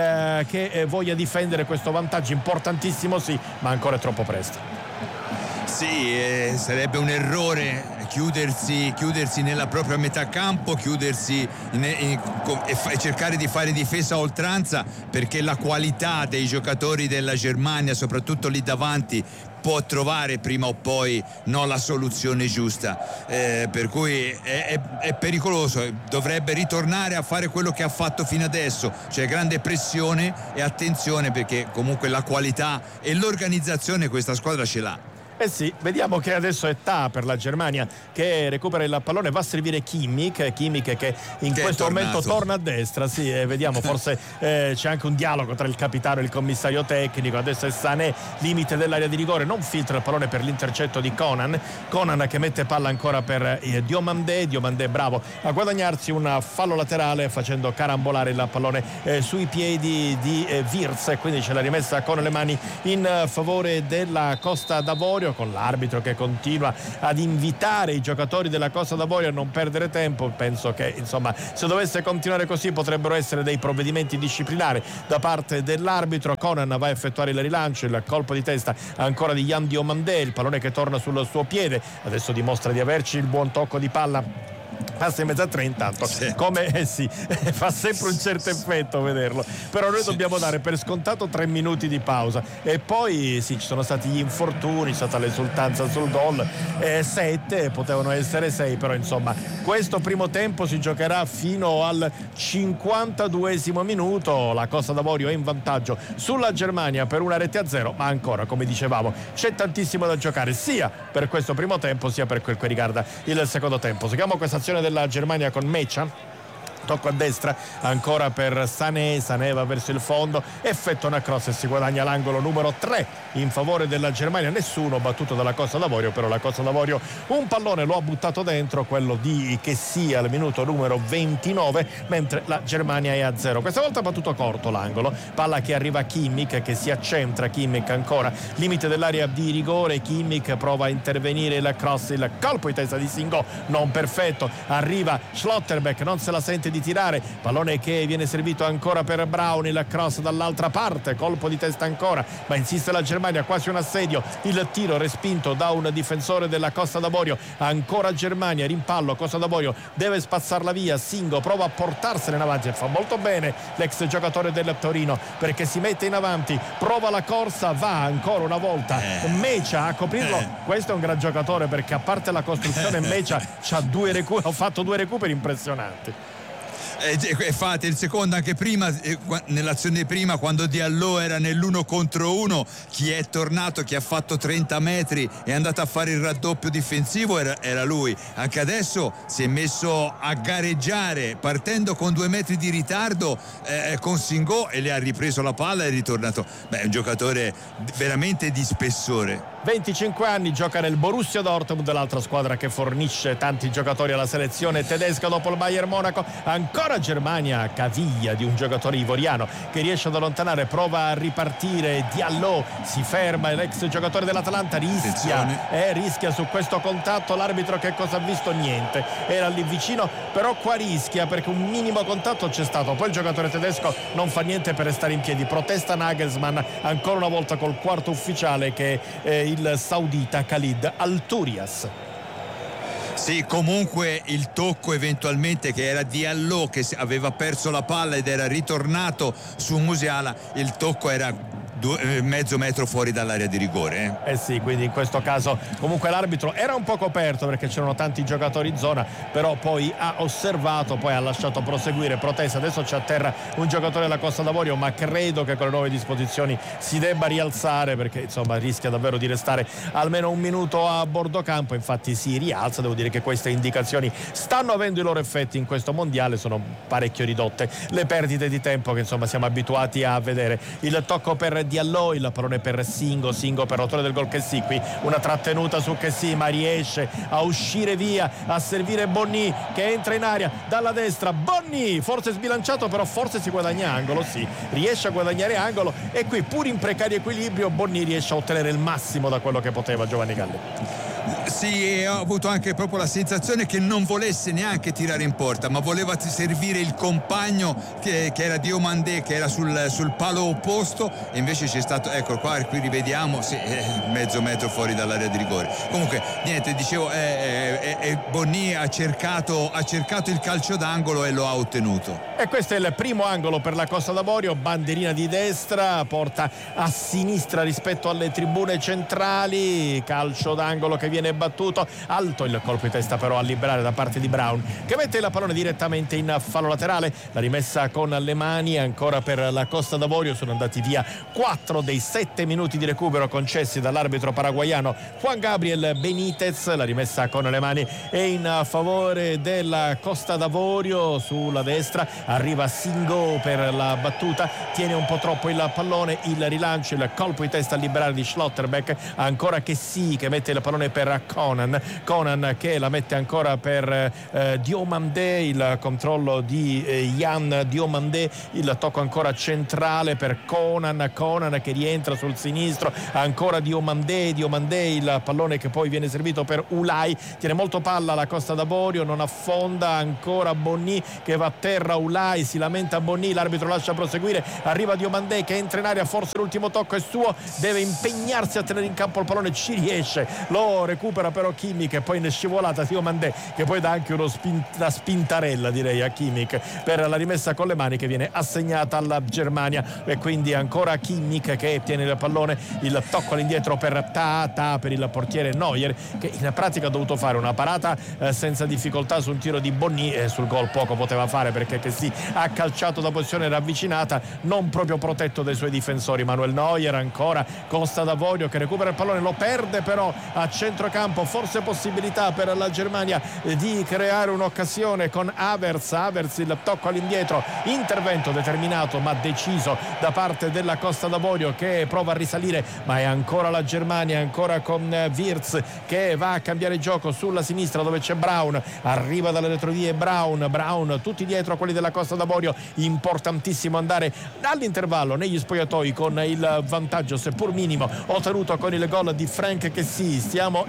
che voglia difendere questo vantaggio importantissimo, sì, ma ancora è troppo presto. Sì, sarebbe un errore chiudersi nella propria metà campo, chiudersi e cercare di fare difesa a oltranza, perché la qualità dei giocatori della Germania, soprattutto lì davanti, può trovare prima o poi la soluzione giusta, per cui è pericoloso. Dovrebbe ritornare a fare quello che ha fatto fino adesso, cioè grande pressione e attenzione, perché comunque la qualità e l'organizzazione questa squadra ce l'ha. Eh sì, vediamo che adesso è Tah per la Germania che recupera il pallone, va a servire Kimmich che in questo momento torna a destra. Sì, vediamo, forse c'è anche un dialogo tra il capitano e il commissario tecnico. Adesso è Sané, limite dell'area di rigore, non filtra il pallone per l'intercetto di Conan che mette palla ancora per Diomandé bravo a guadagnarsi un fallo laterale facendo carambolare il pallone sui piedi di Wirtz, e quindi ce l'ha rimessa con le mani in favore della Costa d'Avorio, con l'arbitro che continua ad invitare i giocatori della Costa d'Avorio a non perdere tempo. Penso che insomma, se dovesse continuare così potrebbero essere dei provvedimenti disciplinari da parte dell'arbitro. Conan va a effettuare il rilancio, il colpo di testa ancora di Yan Diomandé, il pallone che torna sul suo piede, adesso dimostra di averci il buon tocco di palla. Passa in mezzo a 3 intanto, come fa sempre un certo effetto vederlo, però noi dobbiamo dare per scontato 3 minuti di pausa, e poi ci sono stati gli infortuni, c'è stata l'esultanza sul gol, 7 potevano essere 6, però insomma questo primo tempo si giocherà fino al 52esimo minuto. La Costa d'Avorio è in vantaggio sulla Germania per 1-0, ma ancora, come dicevamo, c'è tantissimo da giocare sia per questo primo tempo sia per quel che riguarda il secondo tempo. Seguiamo questa azione della Germania con Mecha. Tocco a destra ancora per Sané va verso il fondo, effettua una cross e si guadagna l'angolo numero 3 in favore della Germania. Nessuno battuto dalla Costa d'Avorio, però la Costa d'Avorio un pallone lo ha buttato dentro, quello di Kessie al minuto numero 29, mentre la Germania è a 0. Questa volta ha battuto corto l'angolo, palla che arriva a Kimmich che si accentra, Kimmich ancora limite dell'area di rigore, Kimmich prova a intervenire, il cross, il colpo di testa di Singo non perfetto, arriva Schlotterbeck, non se la sente di tirare, pallone che viene servito ancora per Braun, il cross dall'altra parte, colpo di testa ancora, ma insiste la Germania, quasi un assedio, il tiro respinto da un difensore della Costa d'Avorio, ancora Germania, rimpallo, Costa d'Avorio deve spazzarla via, Singo prova a portarsene in avanti e fa molto bene l'ex giocatore del Torino, perché si mette in avanti, prova la corsa, va ancora una volta Mecha a coprirlo. Questo è un gran giocatore, perché a parte la costruzione Mecha ha fatto 2 recuperi impressionanti. Fate il secondo anche prima, nell'azione di prima, quando Diallo era nell'1 contro 1, chi è tornato, chi ha fatto 30 metri e è andato a fare il raddoppio difensivo era lui. Anche adesso si è messo a gareggiare partendo con 2 metri di ritardo con Singo, e le ha ripreso la palla e è ritornato. È un giocatore veramente di spessore. 25 anni, gioca nel Borussia Dortmund, l'altra squadra che fornisce tanti giocatori alla selezione tedesca dopo il Bayern Monaco. Ancora Germania, caviglia di un giocatore ivoriano che riesce ad allontanare, prova a ripartire, Diallo si ferma, l'ex giocatore dell'Atalanta rischia su questo contatto. L'arbitro che cosa ha visto? Niente, era lì vicino, però qua rischia, perché un minimo contatto c'è stato, poi il giocatore tedesco non fa niente per restare in piedi, protesta Nagelsmann ancora una volta col quarto ufficiale, che è il saudita Khalid Al-Turias. Sì, comunque il tocco eventualmente, che era Diallo che aveva perso la palla ed era ritornato su Musiala, il tocco era mezzo metro fuori dall'area di rigore. Sì, quindi in questo caso comunque l'arbitro era un po' coperto, perché c'erano tanti giocatori in zona, però poi ha osservato, poi ha lasciato proseguire, protesta. Adesso c'è a terra un giocatore della Costa d'Avorio, ma credo che con le nuove disposizioni si debba rialzare, perché insomma rischia davvero di restare almeno un minuto a bordo campo. Infatti si rialza. Devo dire che queste indicazioni stanno avendo i loro effetti in questo mondiale, sono parecchio ridotte le perdite di tempo che insomma siamo abituati a vedere. Il tocco per Diallo, il pallone per Singo per l'autore del gol Kessie, qui una trattenuta su Kessie, ma riesce a uscire via, a servire Bonny che entra in area dalla destra. Bonny forse sbilanciato, però forse si guadagna angolo, riesce a guadagnare angolo, e qui pur in precario equilibrio Bonny riesce a ottenere il massimo da quello che poteva Giovanni Galli. Sì, ho avuto anche proprio la sensazione che non volesse neanche tirare in porta, ma voleva servire il compagno che era Diomandé, che era sul palo opposto, e invece c'è stato, ecco qua, qui rivediamo, sì, mezzo metro fuori dall'area di rigore. Comunque niente, dicevo, Bonny ha cercato il calcio d'angolo e lo ha ottenuto. E questo è il primo angolo per la Costa d'Avorio, banderina di destra, porta a sinistra rispetto alle tribune centrali, calcio d'angolo che viene battuto, alto il colpo di testa però a liberare da parte di Brown, che mette la pallone direttamente in fallo laterale. La rimessa con le mani ancora per la Costa d'Avorio, sono andati via 4 dei 7 minuti di recupero concessi dall'arbitro paraguaiano Juan Gabriel Benitez. La rimessa con le mani è in favore della Costa d'Avorio, sulla destra arriva Singo per la battuta, tiene un po' troppo il pallone, il rilancio, il colpo di testa a liberare di Schlotterbeck, ancora che sì, che mette il pallone per Conan che la mette ancora per Diomandé, il controllo di Jan Diomandé, il tocco ancora centrale per Conan che rientra sul sinistro, ancora Diomandé, il pallone che poi viene servito per Ulai, tiene molto palla la Costa d'Avorio, non affonda, ancora Bonny che va a terra, Ulai si lamenta Bonny, l'arbitro lascia proseguire, arriva Diomandé che entra in area, forse l'ultimo tocco è suo, deve impegnarsi a tenere in campo il pallone, ci riesce, lo recupera però Kimmich e poi in scivolata Diomandé che poi dà anche una spintarella direi a Kimmich per la rimessa con le mani che viene assegnata alla Germania, e quindi ancora Kimmich che tiene il pallone, il tocco all'indietro per Ta per il portiere Neuer che in pratica ha dovuto fare una parata senza difficoltà su un tiro di Bonny, e sul gol poco poteva fare perché che sì, ha calciato da posizione ravvicinata, non proprio protetto dai suoi difensori. Manuel Neuer, ancora Costa d'Avorio che recupera il pallone, lo perde però a centrocampo, forse possibilità per la Germania di creare un'occasione con Havertz, il tocco all'indietro, intervento determinato ma deciso da parte della Costa d'Avorio che prova a risalire, ma è ancora la Germania, ancora con Wirtz che va a cambiare gioco sulla sinistra dove c'è Brown, arriva dalle retrovie Brown, tutti dietro a quelli della Costa d'Avorio, importantissimo andare all'intervallo negli spogliatoi con il vantaggio seppur minimo ottenuto con il gol di Franck Kessie. Stiamo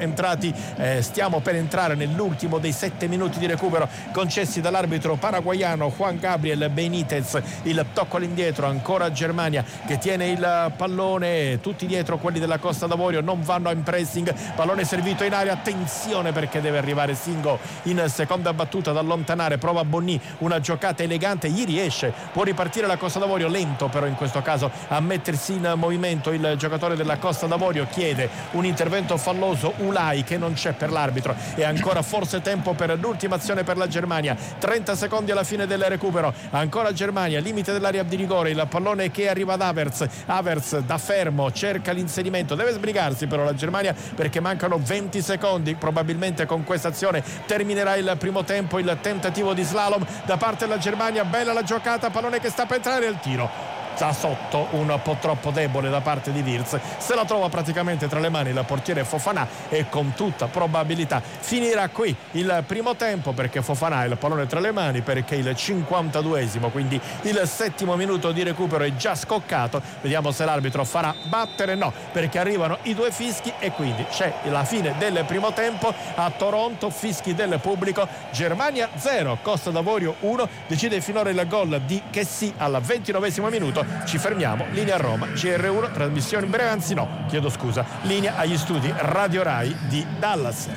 per entrare nell'ultimo dei 7 minuti di recupero concessi dall'arbitro paraguaiano Juan Gabriel Benitez, il tocco all'indietro, ancora Germania che tiene il pallone, tutti dietro quelli della Costa d'Avorio non vanno in pressing, pallone servito in aria, attenzione perché deve arrivare Singo in seconda battuta ad allontanare, prova Bonny una giocata elegante, gli riesce, può ripartire la Costa d'Avorio, lento però in questo caso a mettersi in movimento il giocatore della Costa d'Avorio, chiede un intervento falloso Ulai che non c'è per l'arbitro, e ancora forse tempo per l'ultima azione per la Germania, 30 secondi alla fine del recupero, ancora Germania, limite dell'area di rigore, il pallone che arriva ad Havertz da fermo cerca l'inserimento, deve sbrigarsi però la Germania perché mancano 20 secondi, probabilmente con questa azione terminerà il primo tempo, il tentativo di slalom da parte della Germania, bella la giocata, pallone che sta per entrare, il tiro sta sotto, un po' troppo debole da parte di Wirtz, se la trova praticamente tra le mani il portiere Fofana e con tutta probabilità finirà qui il primo tempo, perché Fofana ha il pallone tra le mani, perché il 52esimo, quindi il 7° minuto di recupero è già scoccato, vediamo se l'arbitro farà battere, no, perché arrivano i 2 fischi e quindi c'è la fine del primo tempo a Toronto, fischi del pubblico, Germania 0, Costa d'Avorio 1, decide finora il gol di Kessie al 29esimo minuto. Ci fermiamo, linea a Roma, GR1, trasmissione breve, anzi no, chiedo scusa, linea agli studi Radio Rai di Dallas.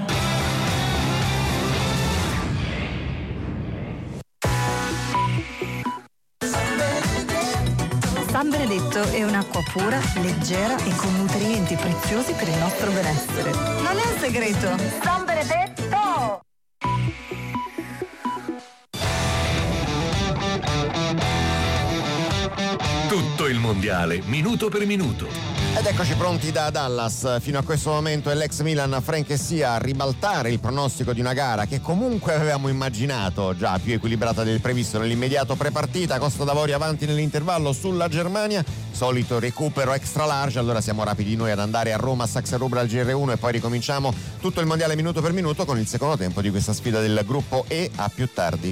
San Benedetto è un'acqua pura, leggera e con nutrienti preziosi per il nostro benessere. Non è un segreto. San Benedetto! Tutto il mondiale, minuto per minuto. Ed eccoci pronti da Dallas. Fino a questo momento è l'ex Milan Franck Kessie a ribaltare il pronostico di una gara che comunque avevamo immaginato già più equilibrata del previsto nell'immediato prepartita. Costa d'Avorio avanti nell'intervallo sulla Germania, solito recupero extra large. Allora siamo rapidi noi ad andare a Roma, Saxa Rubra al GR1 e poi ricominciamo tutto il mondiale minuto per minuto con il secondo tempo di questa sfida del gruppo E. A più tardi.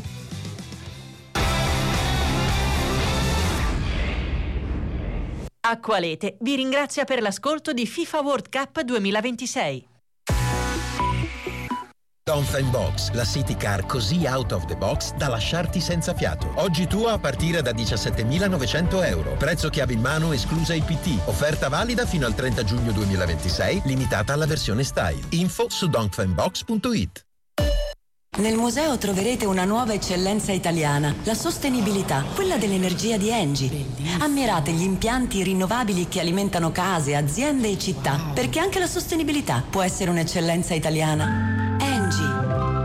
Acqualete vi ringrazia per l'ascolto di FIFA World Cup 2026. Dongfeng Box, la city car così out of the box da lasciarti senza fiato. Oggi tua a partire da 17.900 euro. Prezzo chiave in mano esclusa IPT. Offerta valida fino al 30 giugno 2026, limitata alla versione style. Info su dongfengbox.it. Nel museo troverete una nuova eccellenza italiana, la sostenibilità, quella dell'energia di Engie. Ammirate gli impianti rinnovabili che alimentano case, aziende e città, perché anche la sostenibilità può essere un'eccellenza italiana. Engie.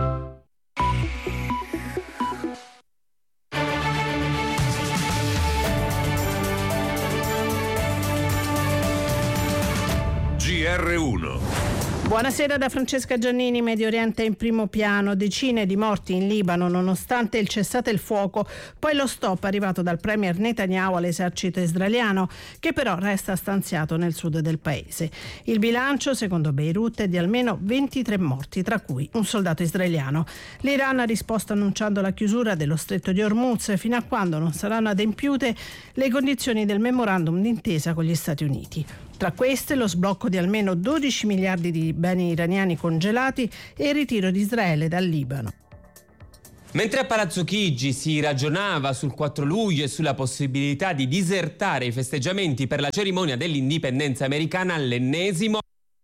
GR1. Buonasera da Francesca Giannini. Medio Oriente in primo piano, decine di morti in Libano nonostante il cessate il fuoco, poi lo stop arrivato dal premier Netanyahu all'esercito israeliano, che però resta stanziato nel sud del paese. Il bilancio, secondo Beirut, è di almeno 23 morti, tra cui un soldato israeliano. L'Iran ha risposto annunciando la chiusura dello stretto di Hormuz fino a quando non saranno adempiute le condizioni del memorandum d'intesa con gli Stati Uniti. Tra queste lo sblocco di almeno 12 miliardi di beni iraniani congelati e il ritiro di Israele dal Libano. Mentre a Palazzo Chigi si ragionava sul 4 luglio e sulla possibilità di disertare i festeggiamenti per la cerimonia dell'indipendenza americana, l'ennesimo.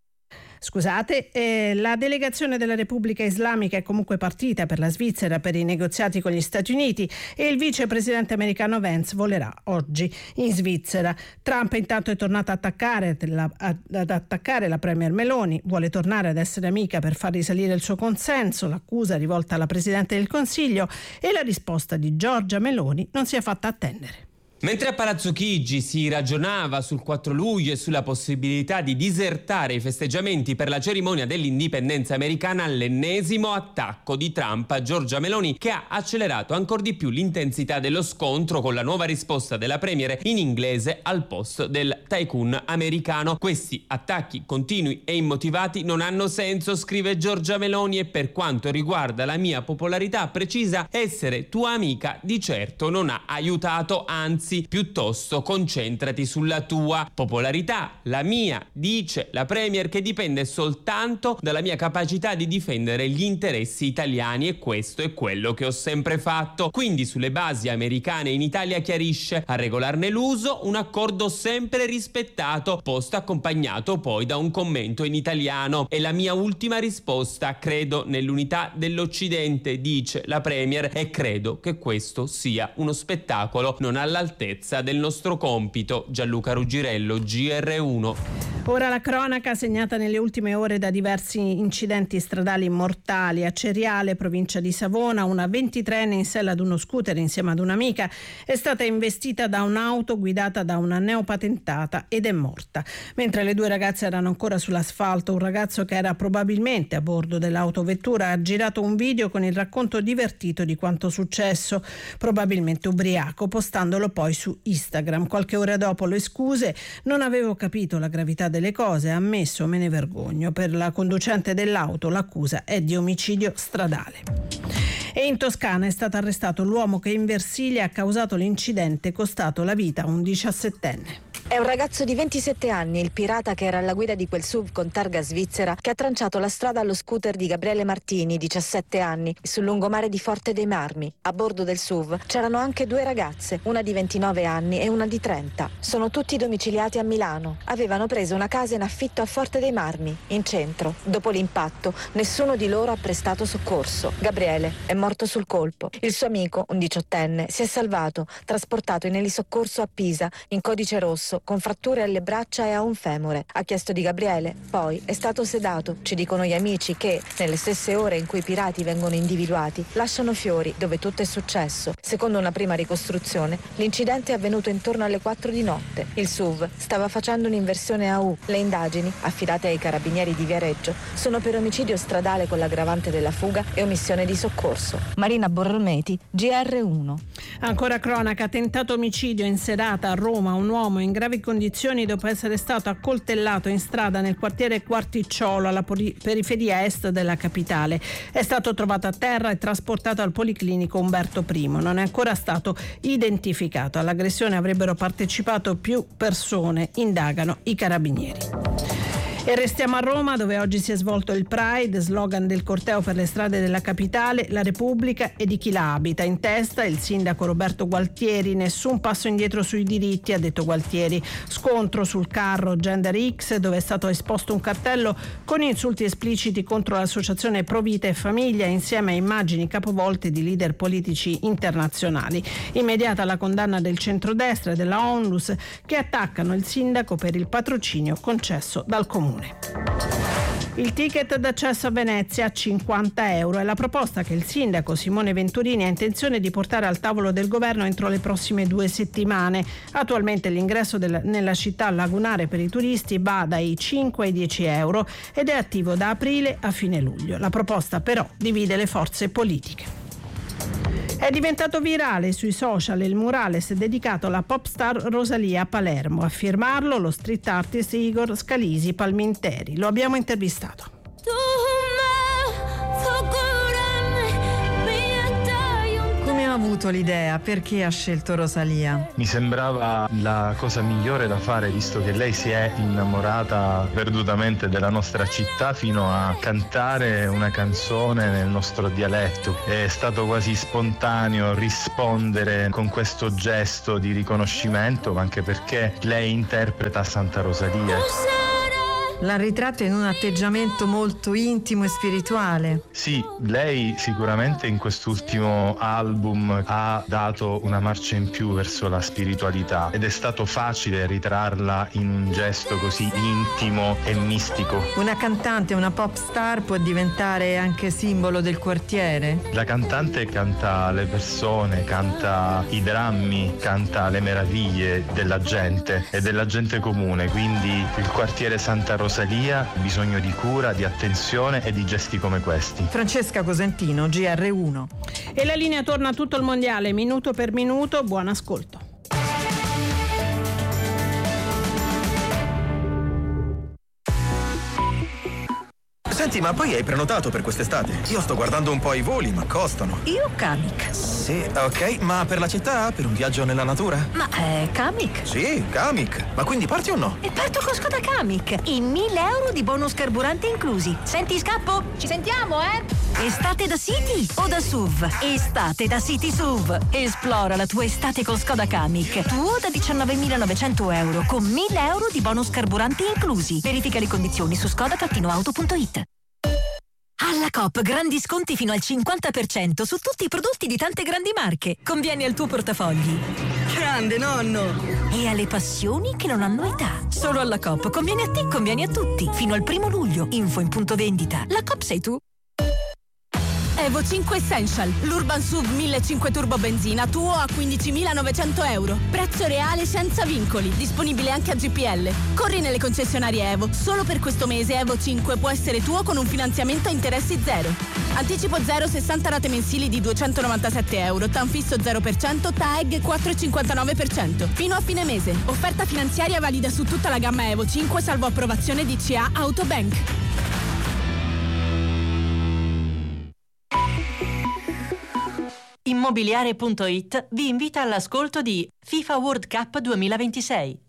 La delegazione della Repubblica Islamica è comunque partita per la Svizzera per i negoziati con gli Stati Uniti e il vicepresidente americano Vance volerà oggi in Svizzera. Trump intanto è tornato ad attaccare la premier Meloni, vuole tornare ad essere amica per far risalire il suo consenso, l'accusa rivolta alla Presidente del Consiglio, e la risposta di Giorgia Meloni non si è fatta attendere. Mentre a Palazzo Chigi si ragionava sul 4 luglio e sulla possibilità di disertare i festeggiamenti per la cerimonia dell'indipendenza americana, l'ennesimo attacco di Trump a Giorgia Meloni, che ha accelerato ancor di più l'intensità dello scontro con la nuova risposta della premier in inglese al post del tycoon americano. Questi attacchi continui e immotivati non hanno senso, scrive Giorgia Meloni, e per quanto riguarda la mia popolarità precisa, essere tua amica di certo non ha aiutato, anzi piuttosto concentrati sulla tua popolarità. La mia, dice la premier, che dipende soltanto dalla mia capacità di difendere gli interessi italiani, e questo è quello che ho sempre fatto. Quindi sulle basi americane in Italia, chiarisce, a regolarne l'uso un accordo sempre rispettato, post accompagnato poi da un commento in italiano. E la mia ultima risposta: credo nell'unità dell'Occidente, dice la premier, e credo che questo sia uno spettacolo non all'altezza del nostro compito. Gianluca Ruggirello, GR1. Ora la cronaca segnata nelle ultime ore da diversi incidenti stradali mortali. A Ceriale, provincia di Savona, una 23enne in sella ad uno scooter insieme ad un'amica è stata investita da un'auto guidata da una neopatentata ed è morta. Mentre le due ragazze erano ancora sull'asfalto, un ragazzo che era probabilmente a bordo dell'autovettura ha girato un video con il racconto divertito di quanto successo, probabilmente ubriaco, postandolo poi su Instagram. Qualche ora dopo le scuse: non avevo capito la gravità delle cose, ha ammesso, me ne vergogno. Per la conducente dell'auto l'accusa è di omicidio stradale. E in Toscana è stato arrestato l'uomo che in Versilia ha causato l'incidente costato la vita a un 17enne. È un ragazzo di 27 anni, il pirata che era alla guida di quel SUV con targa svizzera che ha tranciato la strada allo scooter di Gabriele Martini, 17 anni, sul lungomare di Forte dei Marmi. A bordo del SUV c'erano anche due ragazze, una di 29 anni e una di 30. Sono tutti domiciliati a Milano. Avevano preso una casa in affitto a Forte dei Marmi, in centro. Dopo l'impatto, nessuno di loro ha prestato soccorso. Gabriele è morto sul colpo. Il suo amico, un 18enne, si è salvato, trasportato in elisoccorso a Pisa, in codice rosso, con fratture alle braccia e a un femore. Ha chiesto di Gabriele, poi è stato sedato. Ci dicono gli amici che, nelle stesse ore in cui i pirati vengono individuati, lasciano fiori dove tutto è successo. Secondo una prima ricostruzione, l'incidente è avvenuto intorno alle 4 di notte. Il SUV stava facendo un'inversione a U. Le indagini, affidate ai carabinieri di Viareggio, sono per omicidio stradale con l'aggravante della fuga e omissione di soccorso. Marina Borrometi, GR1. Ancora cronaca, tentato omicidio in serata a Roma, un uomo in gravi condizioni dopo essere stato accoltellato in strada nel quartiere Quarticciolo, alla periferia est della capitale. È stato trovato a terra e trasportato al Policlinico Umberto I. Non è ancora stato identificato. All'aggressione avrebbero partecipato più persone, indagano i carabinieri. E restiamo a Roma, dove oggi si è svolto il Pride, slogan del corteo per le strade della capitale: la Repubblica e di chi la abita. In testa il sindaco Roberto Gualtieri: nessun passo indietro sui diritti, ha detto Gualtieri. Scontro sul carro Gender X, dove è stato esposto un cartello con insulti espliciti contro l'associazione Pro Vita e Famiglia, insieme a immagini capovolte di leader politici internazionali. Immediata la condanna del centrodestra e della Onlus, che attaccano il sindaco per il patrocinio concesso dal comune. Il ticket d'accesso a Venezia, 50 euro, è la proposta che il sindaco Simone Venturini ha intenzione di portare al tavolo del governo entro le prossime 2 settimane. Attualmente l'ingresso nella città lagunare per i turisti va dai 5 ai 10 euro ed è attivo da aprile a fine luglio. La proposta però divide le forze politiche. È diventato virale sui social il murales dedicato alla pop star Rosalía a Palermo. A firmarlo lo street artist Igor Scalisi Palminteri. Lo abbiamo intervistato. Come ha avuto l'idea? Perché ha scelto Rosalía? Mi sembrava la cosa migliore da fare, visto che lei si è innamorata perdutamente della nostra città fino a cantare una canzone nel nostro dialetto. È stato quasi spontaneo rispondere con questo gesto di riconoscimento, anche perché lei interpreta Santa Rosalia. La ritratta in un atteggiamento molto intimo e spirituale. Sì, lei sicuramente in quest'ultimo album ha dato una marcia in più verso la spiritualità ed è stato facile ritrarla in un gesto così intimo e mistico. Una cantante, una pop star può diventare anche simbolo del quartiere? La cantante canta le persone, canta i drammi, canta le meraviglie della gente e della gente comune, quindi il quartiere Santa Rosalia ha bisogno di cura, di attenzione e di gesti come questi. Francesca Cosentino, GR1. E la linea torna a tutto il mondiale, minuto per minuto. Buon ascolto. Senti, ma poi hai prenotato per quest'estate? Io sto guardando un po' i voli, ma costano. Io Kamiq. Sì, ok, ma per la città? Per un viaggio nella natura? Ma Kamiq? Sì, Kamiq. Ma quindi parti o no? E parto con Skoda Kamiq. E 1.000 euro di bonus carburante inclusi. Senti, scappo? Ci sentiamo, Estate da City o da SUV? Estate da City SUV. Esplora la tua estate con Skoda Kamiq. Tuo da 19.900 euro con 1.000 euro di bonus carburante inclusi. Verifica le condizioni su skoda-auto.it. Alla Coop grandi sconti fino al 50% su tutti i prodotti di tante grandi marche. Conviene al tuo portafogli. Grande nonno! E alle passioni che non hanno età. Solo alla Coop conviene a te, conviene a tutti. Fino al 1 luglio. Info in punto vendita. La Coop sei tu. Evo 5 Essential, l'Urban SUV 1500 turbo benzina, tuo a 15.900 euro. Prezzo reale senza vincoli, disponibile anche a GPL. Corri nelle concessionarie Evo. Solo per questo mese Evo 5 può essere tuo con un finanziamento a interessi zero. Anticipo 0, 60 rate mensili di 297 euro, TAN fisso 0%, TAEG 4,59%. Fino a fine mese. Offerta finanziaria valida su tutta la gamma Evo 5, salvo approvazione di CA Autobank. Immobiliare.it vi invita all'ascolto di FIFA World Cup 2026.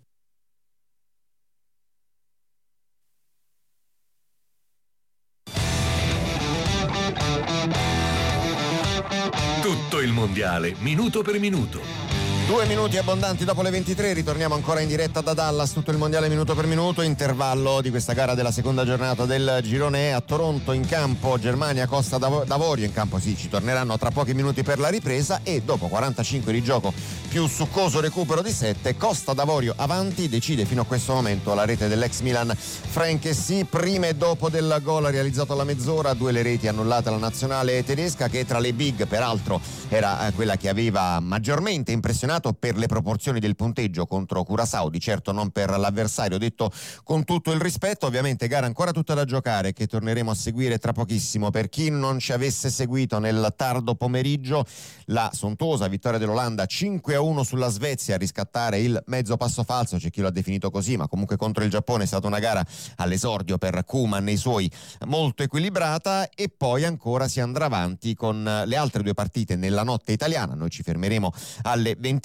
Tutto il mondiale, minuto per minuto. 2 minuti abbondanti dopo le 23, ritorniamo ancora in diretta da Dallas, tutto il mondiale minuto per minuto, intervallo di questa gara della seconda giornata del girone E. A Toronto in campo Germania, Costa d'Avorio, in campo sì, ci torneranno tra pochi minuti per la ripresa e dopo 45 di gioco più succoso recupero di 7, Costa d'Avorio avanti, decide fino a questo momento la rete dell'ex Milan Frankesi, prima e dopo del gol realizzato alla mezz'ora, 2 le reti annullate alla nazionale tedesca che tra le big peraltro era quella che aveva maggiormente impressionato per le proporzioni del punteggio contro Curaçao, di certo non per l'avversario, detto con tutto il rispetto. Ovviamente gara ancora tutta da giocare che torneremo a seguire tra pochissimo. Per chi non ci avesse seguito nel tardo pomeriggio, la sontuosa vittoria dell'Olanda 5-1 sulla Svezia a riscattare il mezzo passo falso, c'è chi lo ha definito così, ma comunque contro il Giappone è stata una gara all'esordio per Koeman e i suoi molto equilibrata, e poi ancora si andrà avanti con le altre 2 partite nella notte italiana. Noi ci fermeremo alle 23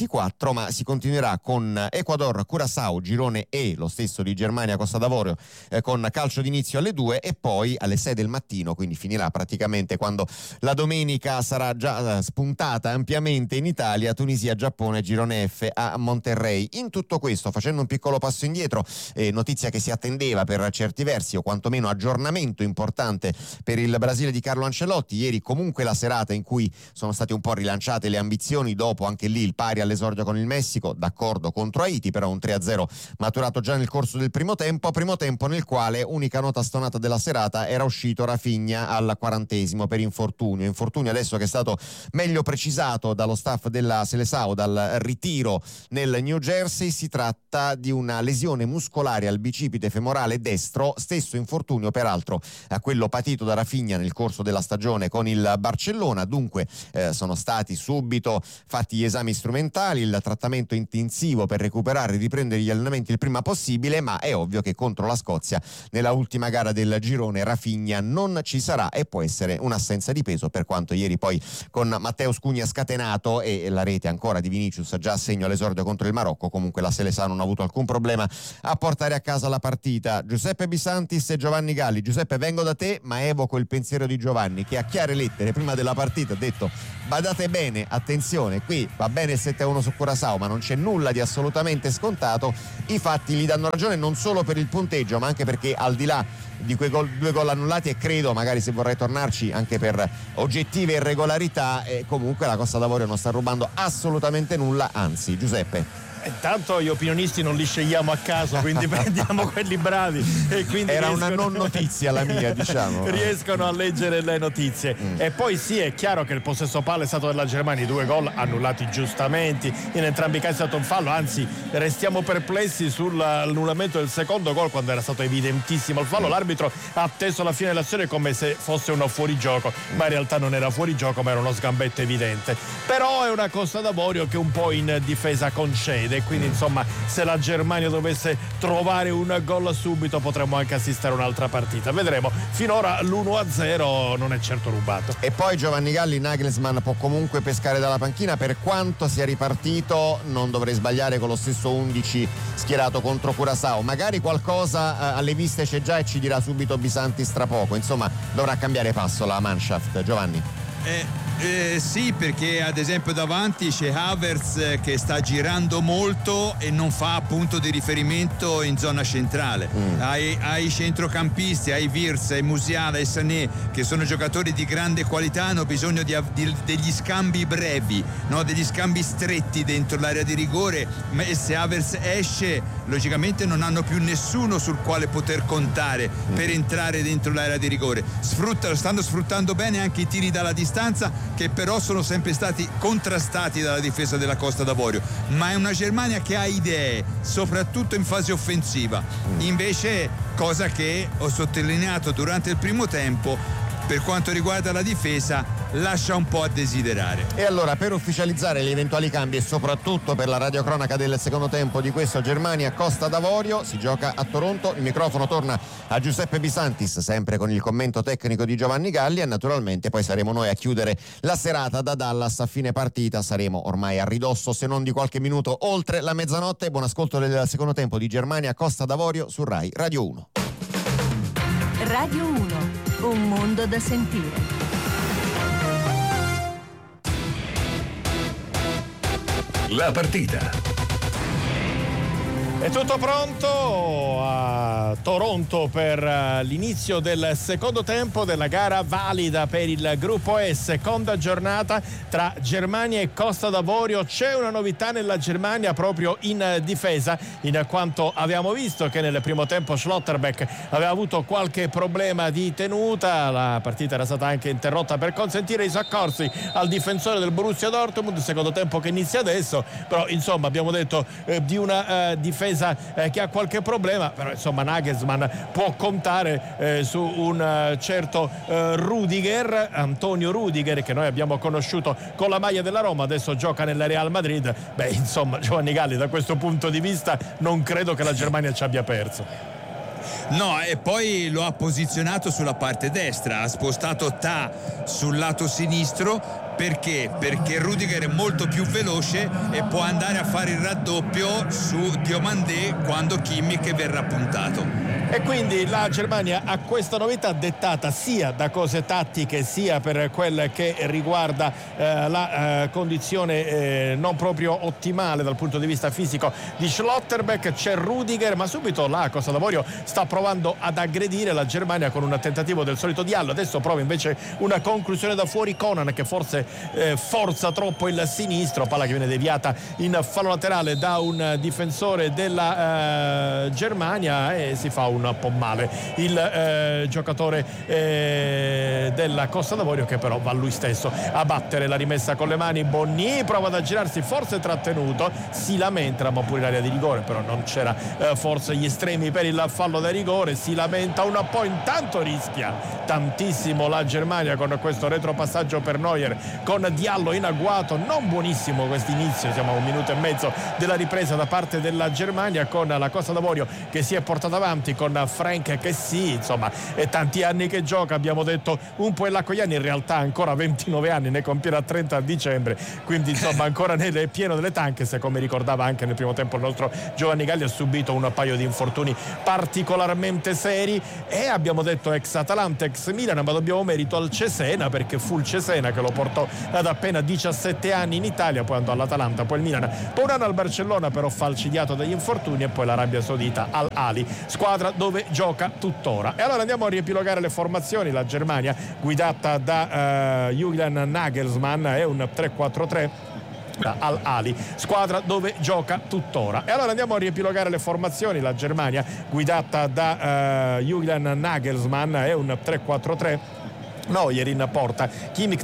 24, ma si continuerà con Ecuador, Curaçao, girone E, lo stesso di Germania, Costa d'Avorio, con calcio d'inizio alle 2 e poi alle 6 del mattino, quindi finirà praticamente quando la domenica sarà già spuntata ampiamente in Italia, Tunisia, Giappone, girone F a Monterrey. In tutto questo, facendo un piccolo passo indietro, notizia che si attendeva per certi versi, o quantomeno aggiornamento importante per il Brasile di Carlo Ancelotti. Ieri comunque la serata in cui sono state un po' rilanciate le ambizioni dopo anche lì il pari all'esordio con il Messico, d'accordo contro Haiti, però un 3-0 maturato già nel corso del primo tempo nel quale unica nota stonata della serata era uscito Rafinha al 40° per infortunio adesso che è stato meglio precisato dallo staff della Seleção dal ritiro nel New Jersey. Si tratta di una lesione muscolare al bicipite femorale destro, stesso infortunio peraltro a quello patito da Rafinha nel corso della stagione con il Barcellona. Dunque sono stati subito fatti gli esami strumentali, il trattamento intensivo per recuperare e riprendere gli allenamenti il prima possibile, ma è ovvio che contro la Scozia nella ultima gara del girone Rafinha non ci sarà e può essere un'assenza di peso, per quanto ieri poi con Mateus Cunha scatenato e la rete ancora di Vinicius già a segno all'esordio contro il Marocco, comunque la Seleção non ha avuto alcun problema a portare a casa la partita. Giuseppe Bisantis e Giovanni Galli. Giuseppe, vengo da te, ma evoco il pensiero di Giovanni che a chiare lettere prima della partita ha detto: badate bene, attenzione, qui va bene il 7-1 su Curaçao, ma non c'è nulla di assolutamente scontato. I fatti gli danno ragione non solo per il punteggio, ma anche perché al di là di quei due gol annullati, e credo, magari se vorrei tornarci, anche per oggettive irregolarità, comunque la Costa d'Avorio non sta rubando assolutamente nulla, anzi. Giuseppe. Intanto gli opinionisti non li scegliamo a caso, quindi prendiamo quelli bravi e quindi era una non notizia la mia, diciamo. Riescono a leggere le notizie. E poi sì, è chiaro che il possesso palla è stato della Germania, 2 gol annullati giustamente, in entrambi i casi è stato un fallo, anzi restiamo perplessi sull'annullamento del secondo gol quando era stato evidentissimo il fallo. L'arbitro ha atteso la fine dell'azione come se fosse uno fuorigioco, ma in realtà non era fuorigioco, ma era uno sgambetto evidente. Però è una Costa d'Avorio che un po' in difesa concede, e quindi insomma se la Germania dovesse trovare un gol subito potremmo anche assistere a un'altra partita, vedremo. Finora l'1-0 non è certo rubato. E poi Giovanni Galli, Nagelsmann può comunque pescare dalla panchina, per quanto sia ripartito non dovrei sbagliare con lo stesso 11 schierato contro Curaçao. Magari qualcosa alle viste c'è già e ci dirà subito Bisantis tra poco, insomma dovrà cambiare passo la Mannschaft. Giovanni. Sì, perché ad esempio davanti c'è Havertz che sta girando molto e non fa punto di riferimento in zona centrale. Hai centrocampisti, hai Wirtz, hai Musiala, hai Sané, che sono giocatori di grande qualità, hanno bisogno degli scambi brevi, no? Degli scambi stretti dentro l'area di rigore, e se Havertz esce logicamente non hanno più nessuno sul quale poter contare per entrare dentro l'area di rigore. Stanno sfruttando bene anche i tiri dalla distanza, che però sono sempre stati contrastati dalla difesa della Costa d'Avorio, ma è una Germania che ha idee soprattutto in fase offensiva. Invece, cosa che ho sottolineato durante il primo tempo, per quanto riguarda la difesa lascia un po' a desiderare. E allora, per ufficializzare gli eventuali cambi e soprattutto per la radiocronaca del secondo tempo di questo Germania-Costa d'Avorio, si gioca a Toronto, il microfono torna a Giuseppe Bisantis, sempre con il commento tecnico di Giovanni Galli, e naturalmente poi saremo noi a chiudere la serata da Dallas a fine partita. Saremo ormai a ridosso, se non di qualche minuto oltre la mezzanotte. Buon ascolto del secondo tempo di Germania-Costa d'Avorio su Rai Radio 1. Radio 1. Un mondo da sentire. La partita. È tutto pronto a Toronto per l'inizio del secondo tempo della gara valida per il gruppo E, seconda giornata tra Germania e Costa d'Avorio. C'è una novità nella Germania proprio in difesa, in quanto abbiamo visto che nel primo tempo Schlotterbeck aveva avuto qualche problema di tenuta. La partita era stata anche interrotta per consentire i soccorsi al difensore del Borussia Dortmund. Secondo tempo che inizia adesso, però insomma abbiamo detto di una difesa che ha qualche problema, però insomma Nagelsmann può contare su un certo Rudiger, Antonio Rudiger, che noi abbiamo conosciuto con la maglia della Roma, adesso gioca nella Real Madrid. Beh, insomma, Giovanni Galli, da questo punto di vista non credo che la Germania ci abbia perso. No, e poi lo ha posizionato sulla parte destra, ha spostato Ta sul lato sinistro Perché? Perché Rudiger è molto più veloce e può andare a fare il raddoppio su Diomandé quando Kimmich verrà puntato. E quindi la Germania ha questa novità dettata sia da cose tattiche sia per quel che riguarda la condizione non proprio ottimale dal punto di vista fisico di Schlotterbeck. C'è Rudiger, ma subito la Costa d'Avorio sta provando ad aggredire la Germania con un tentativo del solito Diallo. Adesso prova invece una conclusione da fuori Conan, che forse forza troppo il sinistro, palla che viene deviata in fallo laterale da un difensore della Germania e si fa un po' male il giocatore della Costa d'Avorio, che però va lui stesso a battere la rimessa con le mani. Bonny prova ad aggirarsi, forse trattenuto, si lamenta, ma pure in area di rigore, però non c'era forse gli estremi per il fallo da rigore, si lamenta un po', intanto rischia tantissimo la Germania con questo retropassaggio per Neuer con Diallo in agguato. Non buonissimo questo inizio, siamo a 1 minuto e mezzo della ripresa da parte della Germania, con la Costa d'Avorio che si è portata avanti con Frank che sì, insomma è tanti anni che gioca, abbiamo detto un po' Lacoiani, in realtà ancora 29 anni, ne compierà 30 a dicembre, quindi insomma ancora nel pieno delle tanche, se come ricordava anche nel primo tempo il nostro Giovanni Galli ha subito un paio di infortuni particolarmente seri. E abbiamo detto ex Atalanta, ex Milan, ma dobbiamo merito al Cesena, perché fu il Cesena che lo portò ad appena 17 anni in Italia, poi andò all'Atalanta, poi il Milan, poi un anno al Barcellona però falcidiato dagli infortuni, e poi l'Arabia Saudita al Ahly, squadra dove gioca tuttora. E allora andiamo a riepilogare le formazioni. La Germania guidata da Julian Nagelsmann è un 3-4-3 al Ahly, squadra dove gioca tuttora. E allora andiamo a riepilogare le formazioni. La Germania guidata da Julian Nagelsmann è un 3-4-3, Neuer in porta, Kimmich